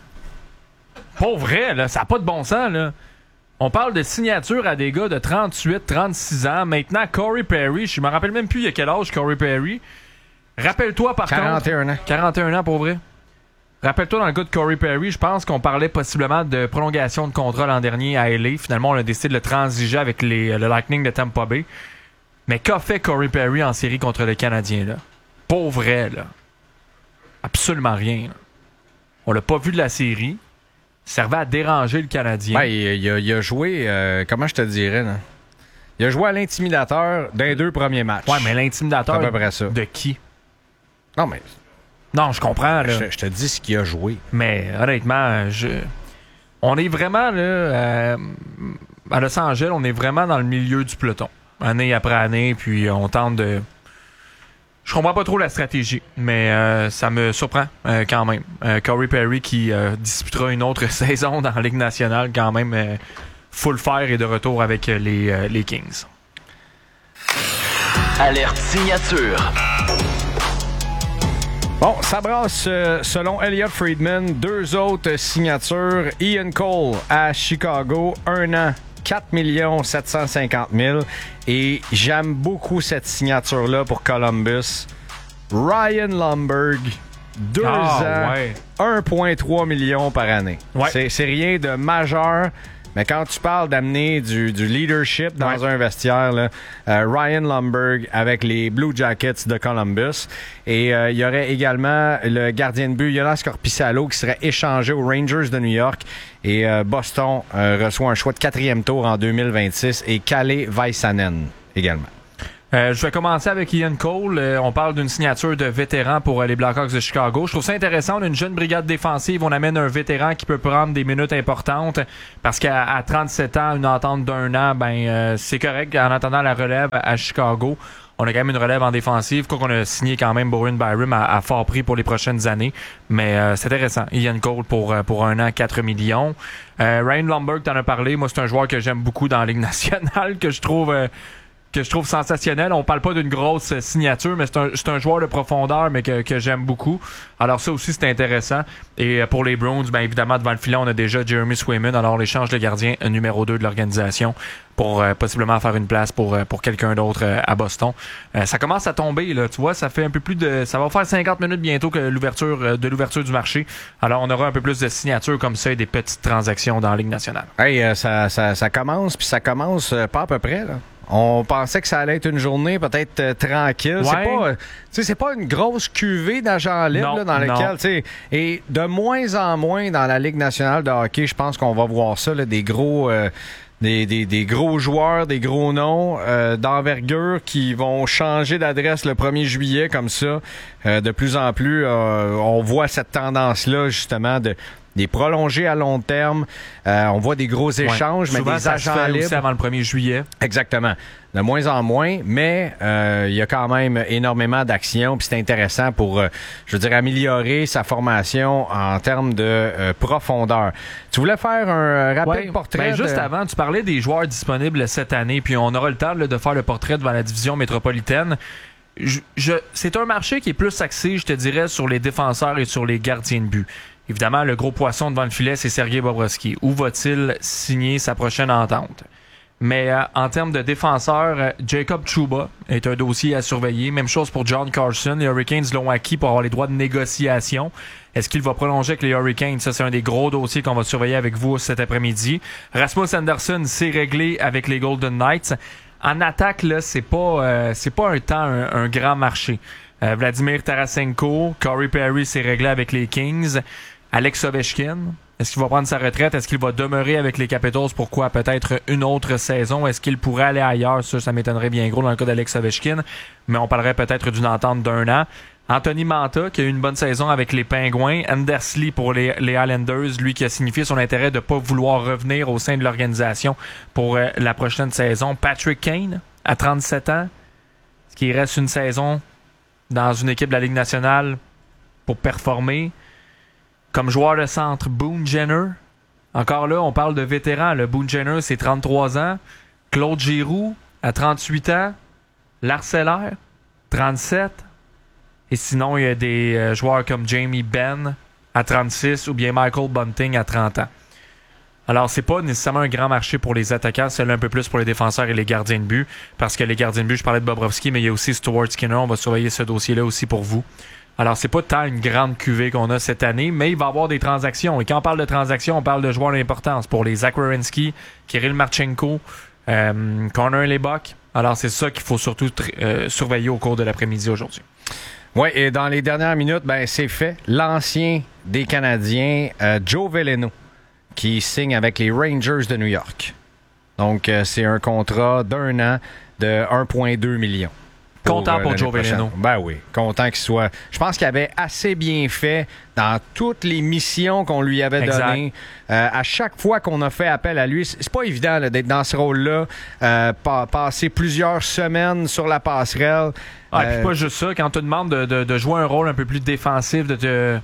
Pour vrai, là, ça n'a pas de bon sens, là. On parle de signature à des gars de trente-huit, trente-six ans. Maintenant, Corey Perry, je me rappelle même plus il y a quel âge Corey Perry. Rappelle-toi par quarante et un contre... ans. quarante et un ans, pour vrai. Rappelle-toi, dans le cas de Corey Perry, je pense qu'on parlait possiblement de prolongation de contrat l'an dernier à L A. Finalement, on a décidé de le transiger avec les, le Lightning de Tampa Bay. Mais qu'a fait Corey Perry en série contre le Canadien, là? Pour vrai, là. Absolument rien. Là. On l'a pas vu de la série. Servait à déranger le Canadien. Ouais, il, il, a, il a joué, euh, comment je te dirais, là? Il a joué à l'intimidateur d'un deux premiers matchs. Ouais, mais l'intimidateur à peu près ça. De qui? Non, mais Non, je comprends. Là. Je, je te dis ce qu'il a joué. Mais honnêtement, je... on est vraiment là, euh, à Los Angeles, on est vraiment dans le milieu du peloton. Année après année, puis on tente de... Je comprends pas trop la stratégie, mais euh, ça me surprend euh, quand même. Euh, Corey Perry qui euh, disputera une autre saison dans la Ligue nationale, quand même euh, full fire et de retour avec euh, les, euh, les Kings. Alerte signature. Bon, ça brasse euh, selon Elliot Friedman. Deux autres signatures. Ian Cole à Chicago, un an, quatre millions sept cent cinquante mille. Et j'aime beaucoup cette signature-là pour Columbus. Ryan Lomberg, deux ah, ans, ouais. un virgule trois million par année. Ouais. C'est, c'est rien de majeur. Mais quand tu parles d'amener du, du leadership dans ouais. un vestiaire, là, euh, Ryan Lomberg avec les Blue Jackets de Columbus. Et euh, il y aurait également le gardien de but Jonas Korpisalo qui serait échangé aux Rangers de New York. Et euh, Boston euh, reçoit un choix de quatrième tour en deux mille vingt-six et Kalle Väisänen également. Euh, je vais commencer avec Ian Cole. Euh, on parle d'une signature de vétéran pour euh, les Blackhawks de Chicago. Je trouve ça intéressant. On a une jeune brigade défensive. On amène un vétéran qui peut prendre des minutes importantes parce qu'à à trente-sept ans, une entente d'un an, ben euh, c'est correct en attendant la relève à Chicago. On a quand même une relève en défensive. Quoi qu'on a signé quand même Bowen Byram à, à fort prix pour les prochaines années. Mais euh, c'est intéressant. Ian Cole pour, pour un an, quatre millions. Euh, Ryan Lomberg, t'en as parlé. Moi, c'est un joueur que j'aime beaucoup dans la Ligue nationale, que je trouve... Euh, que je trouve sensationnel. On parle pas d'une grosse signature, mais c'est un, c'est un joueur de profondeur, mais que, que j'aime beaucoup. Alors ça aussi, c'est intéressant. Et pour les Browns, bien évidemment, devant le filet, on a déjà Jeremy Swayman. Alors, on échange de gardien numéro deux de l'organisation pour euh, possiblement faire une place pour, pour quelqu'un d'autre euh, à Boston. Euh, ça commence à tomber, là. Tu vois, ça fait un peu plus de... Ça va faire cinquante minutes bientôt que l'ouverture euh, de l'ouverture du marché. Alors, on aura un peu plus de signatures comme ça et des petites transactions dans la Ligue nationale. Hey, euh, ça, ça, ça commence, puis ça commence euh, pas à peu près, là. On pensait que ça allait être une journée peut-être euh, tranquille. Ouais. C'est pas, euh, c'est pas une grosse cuvée d'agents libres là, dans laquelle, tu sais, et de moins en moins dans la Ligue nationale de hockey, je pense qu'on va voir ça, là, des gros, euh, des, des, des gros joueurs, des gros noms euh, d'envergure qui vont changer d'adresse le premier juillet comme ça. Euh, de plus en plus, euh, on voit cette tendance-là justement de des prolongés à long terme. Euh, on voit des gros échanges, ouais. mais Souvent, des ça agents se fait libres. aussi avant le premier juillet. Exactement. De moins en moins, mais euh, il y a quand même énormément d'actions. Puis c'est intéressant pour, euh, je veux dire, améliorer sa formation en termes de euh, profondeur. Tu voulais faire un rapide ouais. portrait? Ben, juste de... avant, tu parlais des joueurs disponibles cette année, puis on aura le temps là, de faire le portrait devant la division métropolitaine. Je, je, c'est un marché qui est plus axé, je te dirais, sur les défenseurs et sur les gardiens de but. Évidemment, le gros poisson devant le filet, c'est Sergei Bobrovsky. Où va-t-il signer sa prochaine entente? Mais euh, en termes de défenseurs, euh, Jacob Trouba est un dossier à surveiller. Même chose pour John Carlson. Les Hurricanes l'ont acquis pour avoir les droits de négociation. Est-ce qu'il va prolonger avec les Hurricanes? Ça, c'est un des gros dossiers qu'on va surveiller avec vous cet après-midi. Rasmus Andersson s'est réglé avec les Golden Knights. En attaque, là, c'est pas, euh, c'est pas un temps, un, un grand marché. Euh, Vladimir Tarasenko, Corey Perry s'est réglé avec les Kings. Alex Ovechkin, est-ce qu'il va prendre sa retraite? Est-ce qu'il va demeurer avec les Capitals? Pourquoi? Peut-être une autre saison. Est-ce qu'il pourrait aller ailleurs? Ça, ça m'étonnerait bien gros dans le cas d'Alex Ovechkin. Mais on parlerait peut-être d'une entente d'un an. Anthony Manta, qui a eu une bonne saison avec les Pingouins. Anders Lee pour les, les Islanders, lui qui a signifié son intérêt de ne pas vouloir revenir au sein de l'organisation pour euh, la prochaine saison. Patrick Kane, à trente-sept ans. Est-ce qu'il reste une saison dans une équipe de la Ligue nationale pour performer? Comme joueur de centre, Boone Jenner. Encore là, on parle de vétérans. Le Boone Jenner, c'est trente-trois ans. Claude Giroux, à trente-huit ans. Lars Eller, trente-sept. Et sinon, il y a des euh, joueurs comme Jamie Benn, à trente-six, ou bien Michael Bunting, à trente ans. Alors, c'est pas nécessairement un grand marché pour les attaquants, c'est un peu plus pour les défenseurs et les gardiens de but. Parce que les gardiens de but, je parlais de Bobrovsky, mais il y a aussi Stuart Skinner. On va surveiller ce dossier-là aussi pour vous. Alors, c'est pas tant une grande cuvée qu'on a cette année, mais il va y avoir des transactions. Et quand on parle de transactions, on parle de joueurs d'importance pour les Zach Werenski, Kirill Marchenko, euh, Connor Lebock. Alors, c'est ça qu'il faut surtout tr- euh, surveiller au cours de l'après-midi aujourd'hui. Oui, et dans les dernières minutes, ben c'est fait. L'ancien des Canadiens, euh, Joe Veleno, qui signe avec les Rangers de New York. Donc, euh, c'est un contrat d'un an de un virgule deux million. Content pour euh, Joe Veleno. Ben oui, content qu'il soit. Je pense qu'il avait assez bien fait dans toutes les missions qu'on lui avait exact. données. Euh, à chaque fois qu'on a fait appel à lui, c'est pas évident là, d'être dans ce rôle-là, euh, pa- passer plusieurs semaines sur la passerelle. Ah, euh, puis pas juste ça, quand on te demande de, de, de jouer un rôle un peu plus défensif, de te...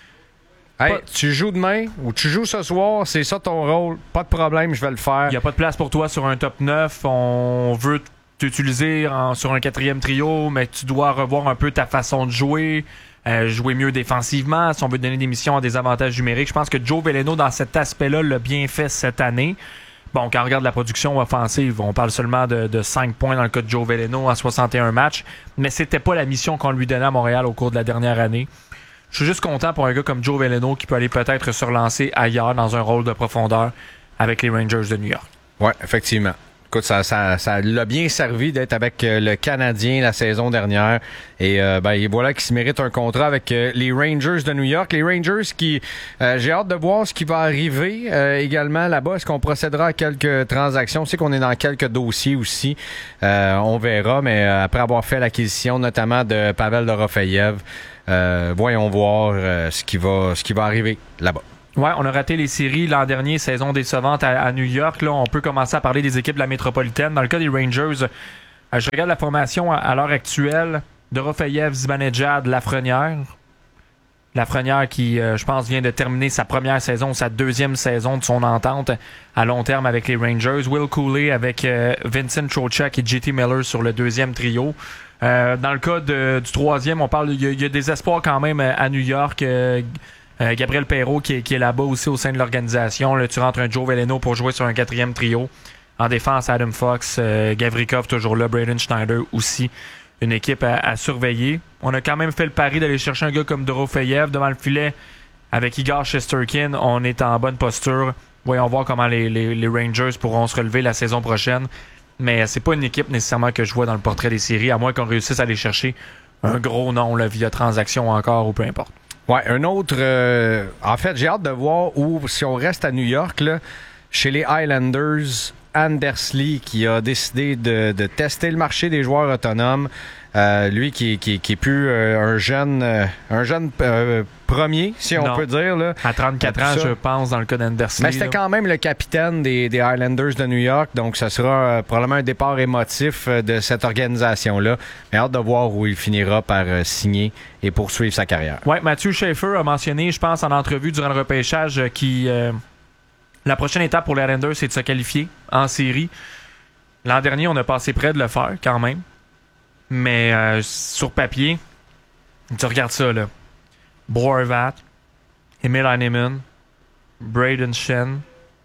Hey, pas... tu joues demain ou tu joues ce soir, c'est ça ton rôle, pas de problème, je vais le faire. Il n'y a pas de place pour toi sur un top neuf, on veut t'utiliser en, sur un quatrième trio, mais tu dois revoir un peu ta façon de jouer, euh, jouer mieux défensivement, si on veut te donner des missions à des avantages numériques. Je pense que Joe Veleno, dans cet aspect-là, l'a bien fait cette année. Bon, quand on regarde la production offensive, on parle seulement de, de cinq points dans le cas de Joe Veleno en soixante et un matchs, mais c'était pas la mission qu'on lui donnait à Montréal au cours de la dernière année. Je suis juste content pour un gars comme Joe Veleno qui peut aller peut-être se relancer ailleurs dans un rôle de profondeur avec les Rangers de New York. Oui, effectivement. Écoute, ça, ça, ça l'a bien servi d'être avec euh, le Canadien la saison dernière. Et euh, ben, et voilà qu'il se mérite un contrat avec euh, les Rangers de New York. Les Rangers qui, euh, j'ai hâte de voir ce qui va arriver euh, également là-bas. Est-ce qu'on procédera à quelques transactions? On sait qu'on est dans quelques dossiers aussi. Euh, on verra, mais euh, après avoir fait l'acquisition notamment de Pavel Dorofeyev, euh, voyons voir euh, ce qui va, ce qui va arriver là-bas. Ouais, on a raté les séries l'an dernier, saison décevante à, à New York. Là, on peut commencer à parler des équipes de la métropolitaine. Dans le cas des Rangers, euh, je regarde la formation à, à l'heure actuelle. Dorofeyev, Zibanejad, Lafrenière. Lafrenière qui, euh, je pense, vient de terminer sa première saison, sa deuxième saison de son entente à long terme avec les Rangers. Will Cooley avec euh, Vincent Trocheck et J T Miller sur le deuxième trio. Euh, dans le cas de, du troisième, on parle, il y, y a des espoirs quand même à New York. Euh, Euh, Gabriel Perreault qui est, qui est là-bas aussi au sein de l'organisation. Là, tu rentres un Joe Veleno pour jouer sur un quatrième trio. En défense, Adam Fox, euh, Gavrikov toujours là, Braden Schneider aussi. Une équipe à, à surveiller. On a quand même fait le pari d'aller chercher un gars comme Dorofeyev devant le filet avec Igor Shesterkin. On est en bonne posture. Voyons voir comment les, les, les Rangers pourront se relever la saison prochaine. Mais c'est pas une équipe nécessairement que je vois dans le portrait des séries, à moins qu'on réussisse à aller chercher un gros nom là, via transaction encore ou peu importe. Ouais, un autre. Euh, en fait, j'ai hâte de voir où, si on reste à New York, là, chez les Islanders, Anders Lee qui a décidé de, de tester le marché des joueurs autonomes. Euh, lui qui, qui, qui est plus euh, un jeune, euh, un jeune euh, premier, si on non. peut dire. Là. À trente-quatre ans, je pense, dans le cas d'Anders Lee. Mais c'était là. Quand même le capitaine des, des Islanders de New York, donc ce sera euh, probablement un départ émotif euh, de cette organisation-là. Mais hâte de voir où il finira par euh, signer et poursuivre sa carrière. Oui, Mathieu Schaefer a mentionné, je pense, en entrevue durant le repêchage, euh, qui euh, la prochaine étape pour les Islanders, c'est de se qualifier en série. L'an dernier, on a passé près de le faire, quand même. Mais euh, sur papier, tu regardes ça, là. Bo Horvat, Emil Heinemann, Braden Shen,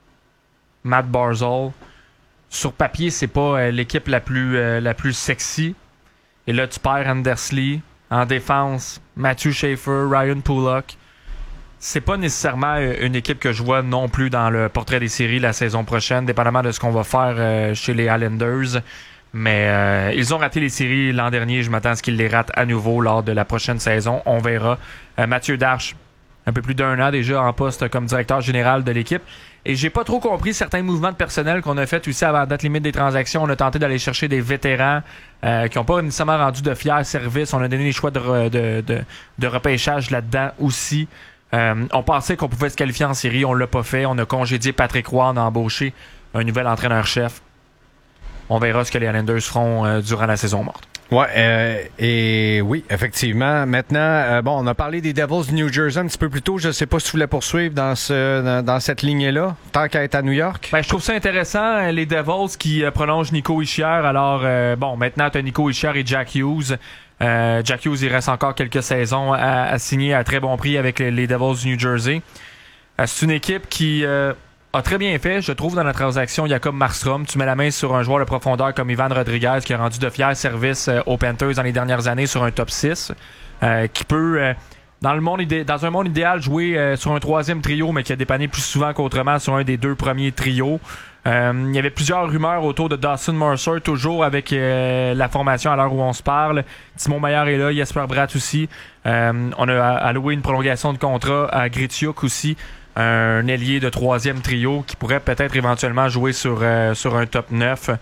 Matt Barzal. Sur papier, c'est pas euh, l'équipe la plus, euh, la plus sexy. Et là, tu perds Anders Lee. En défense, Matthew Schaefer, Ryan Pulock. C'est pas nécessairement une équipe que je vois non plus dans le portrait des séries la saison prochaine, dépendamment de ce qu'on va faire euh, chez les Islanders. Mais euh, ils ont raté les séries l'an dernier. Je m'attends à ce qu'ils les ratent à nouveau lors de la prochaine saison. On verra. Euh, Mathieu Darche, un peu plus d'un an déjà en poste comme directeur général de l'équipe. Et j'ai pas trop compris certains mouvements de personnel qu'on a fait aussi avant la date limite des transactions. On a tenté d'aller chercher des vétérans euh, qui n'ont pas nécessairement rendu de fiers services. On a donné des choix de, re, de, de, de repêchage là-dedans aussi. Euh, on pensait qu'on pouvait se qualifier en série. On l'a pas fait. On a congédié Patrick Roy. On a embauché un nouvel entraîneur-chef. On verra ce que les Islanders feront euh, durant la saison morte. Ouais, euh, et oui, effectivement. Maintenant, euh, bon, on a parlé des Devils de New Jersey un petit peu plus tôt. Je ne sais pas si tu voulais poursuivre dans ce dans, dans cette lignée-là, tant qu'à être à New York. Ben, je trouve ça intéressant, les Devils qui euh, prolongent Nico Hischier. Alors, euh, bon, maintenant, tu as Nico Hischier et Jack Hughes. Euh, Jack Hughes, il reste encore quelques saisons à, à signer à très bon prix avec les, les Devils du New Jersey. Euh, c'est une équipe qui... Euh, a très bien fait, je trouve, dans la transaction Jacob Markstrom. Tu mets la main sur un joueur de profondeur comme Ivan Rodriguez qui a rendu de fiers services euh, aux Panthers dans les dernières années sur un top six, euh, qui peut, euh, dans le monde idé- dans un monde idéal, jouer euh, sur un troisième trio, mais qui a dépanné plus souvent qu'autrement sur un des deux premiers trios. Euh, il y avait plusieurs rumeurs autour de Dawson Mercer, toujours avec euh, la formation à l'heure où on se parle. Simon Maillard est là, Jesper Bratt aussi. Euh, on a alloué une prolongation de contrat à Gritiuk aussi. Un ailier de troisième trio qui pourrait peut-être éventuellement jouer sur, euh, sur un top neuf.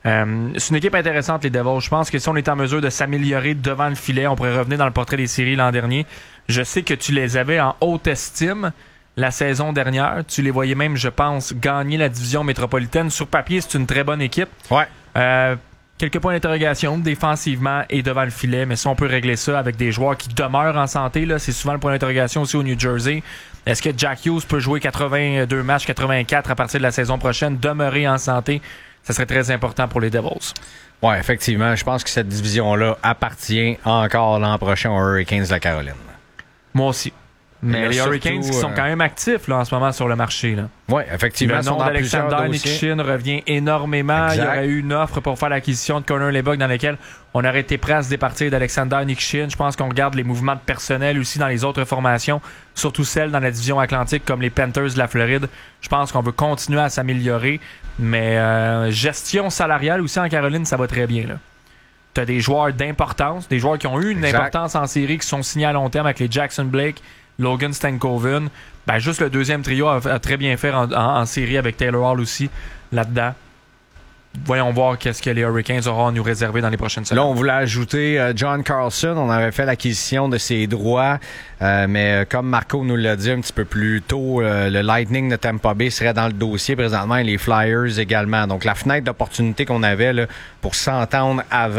Euh, c'est une équipe intéressante, les Devils. Je pense que si on est en mesure de s'améliorer devant le filet, on pourrait revenir dans le portrait des séries l'an dernier. Je sais que tu les avais en haute estime la saison dernière. Tu les voyais même, je pense, gagner la division métropolitaine. Sur papier, c'est une très bonne équipe. Ouais. Euh, quelques points d'interrogation défensivement et devant le filet, mais si on peut régler ça avec des joueurs qui demeurent en santé, là, c'est souvent le point d'interrogation aussi au New Jersey. Est-ce que Jack Hughes peut jouer quatre-vingt-deux matchs, quatre-vingt-quatre à partir de la saison prochaine, demeurer en santé? Ça serait très important pour les Devils. Oui, effectivement. Je pense que cette division-là appartient encore l'an prochain aux Hurricanes de la Caroline. Moi aussi. Mais les Hurricanes surtout, qui sont euh... quand même actifs là, en ce moment sur le marché. Oui, effectivement. Le nom d'Alexander Nikishin revient énormément. Exact. Il y aurait eu une offre pour faire l'acquisition de Connor Leboeck dans laquelle on aurait été prêt à se départir d'Alexander Nikishin. Je pense qu'on regarde les mouvements de personnel aussi dans les autres formations, surtout celles dans la division Atlantique comme les Panthers de la Floride. Je pense qu'on veut continuer à s'améliorer. Mais euh, gestion salariale aussi en Caroline, ça va très bien. Là. Tu as des joueurs d'importance, des joueurs qui ont eu une exact. importance en série, qui sont signés à long terme avec les Jackson Blake, Logan Stankoven. Ben, juste le deuxième trio a, a très bien fait en, en, en série avec Taylor Hall aussi là-dedans. Voyons voir qu'est-ce que les Hurricanes auront à nous réserver dans les prochaines semaines. Là, on voulait ajouter euh, John Carlson. On avait fait l'acquisition de ses droits, euh, mais euh, comme Marco nous l'a dit un petit peu plus tôt, euh, le Lightning de Tampa Bay serait dans le dossier présentement et les Flyers également. Donc, la fenêtre d'opportunité qu'on avait là, pour s'entendre avant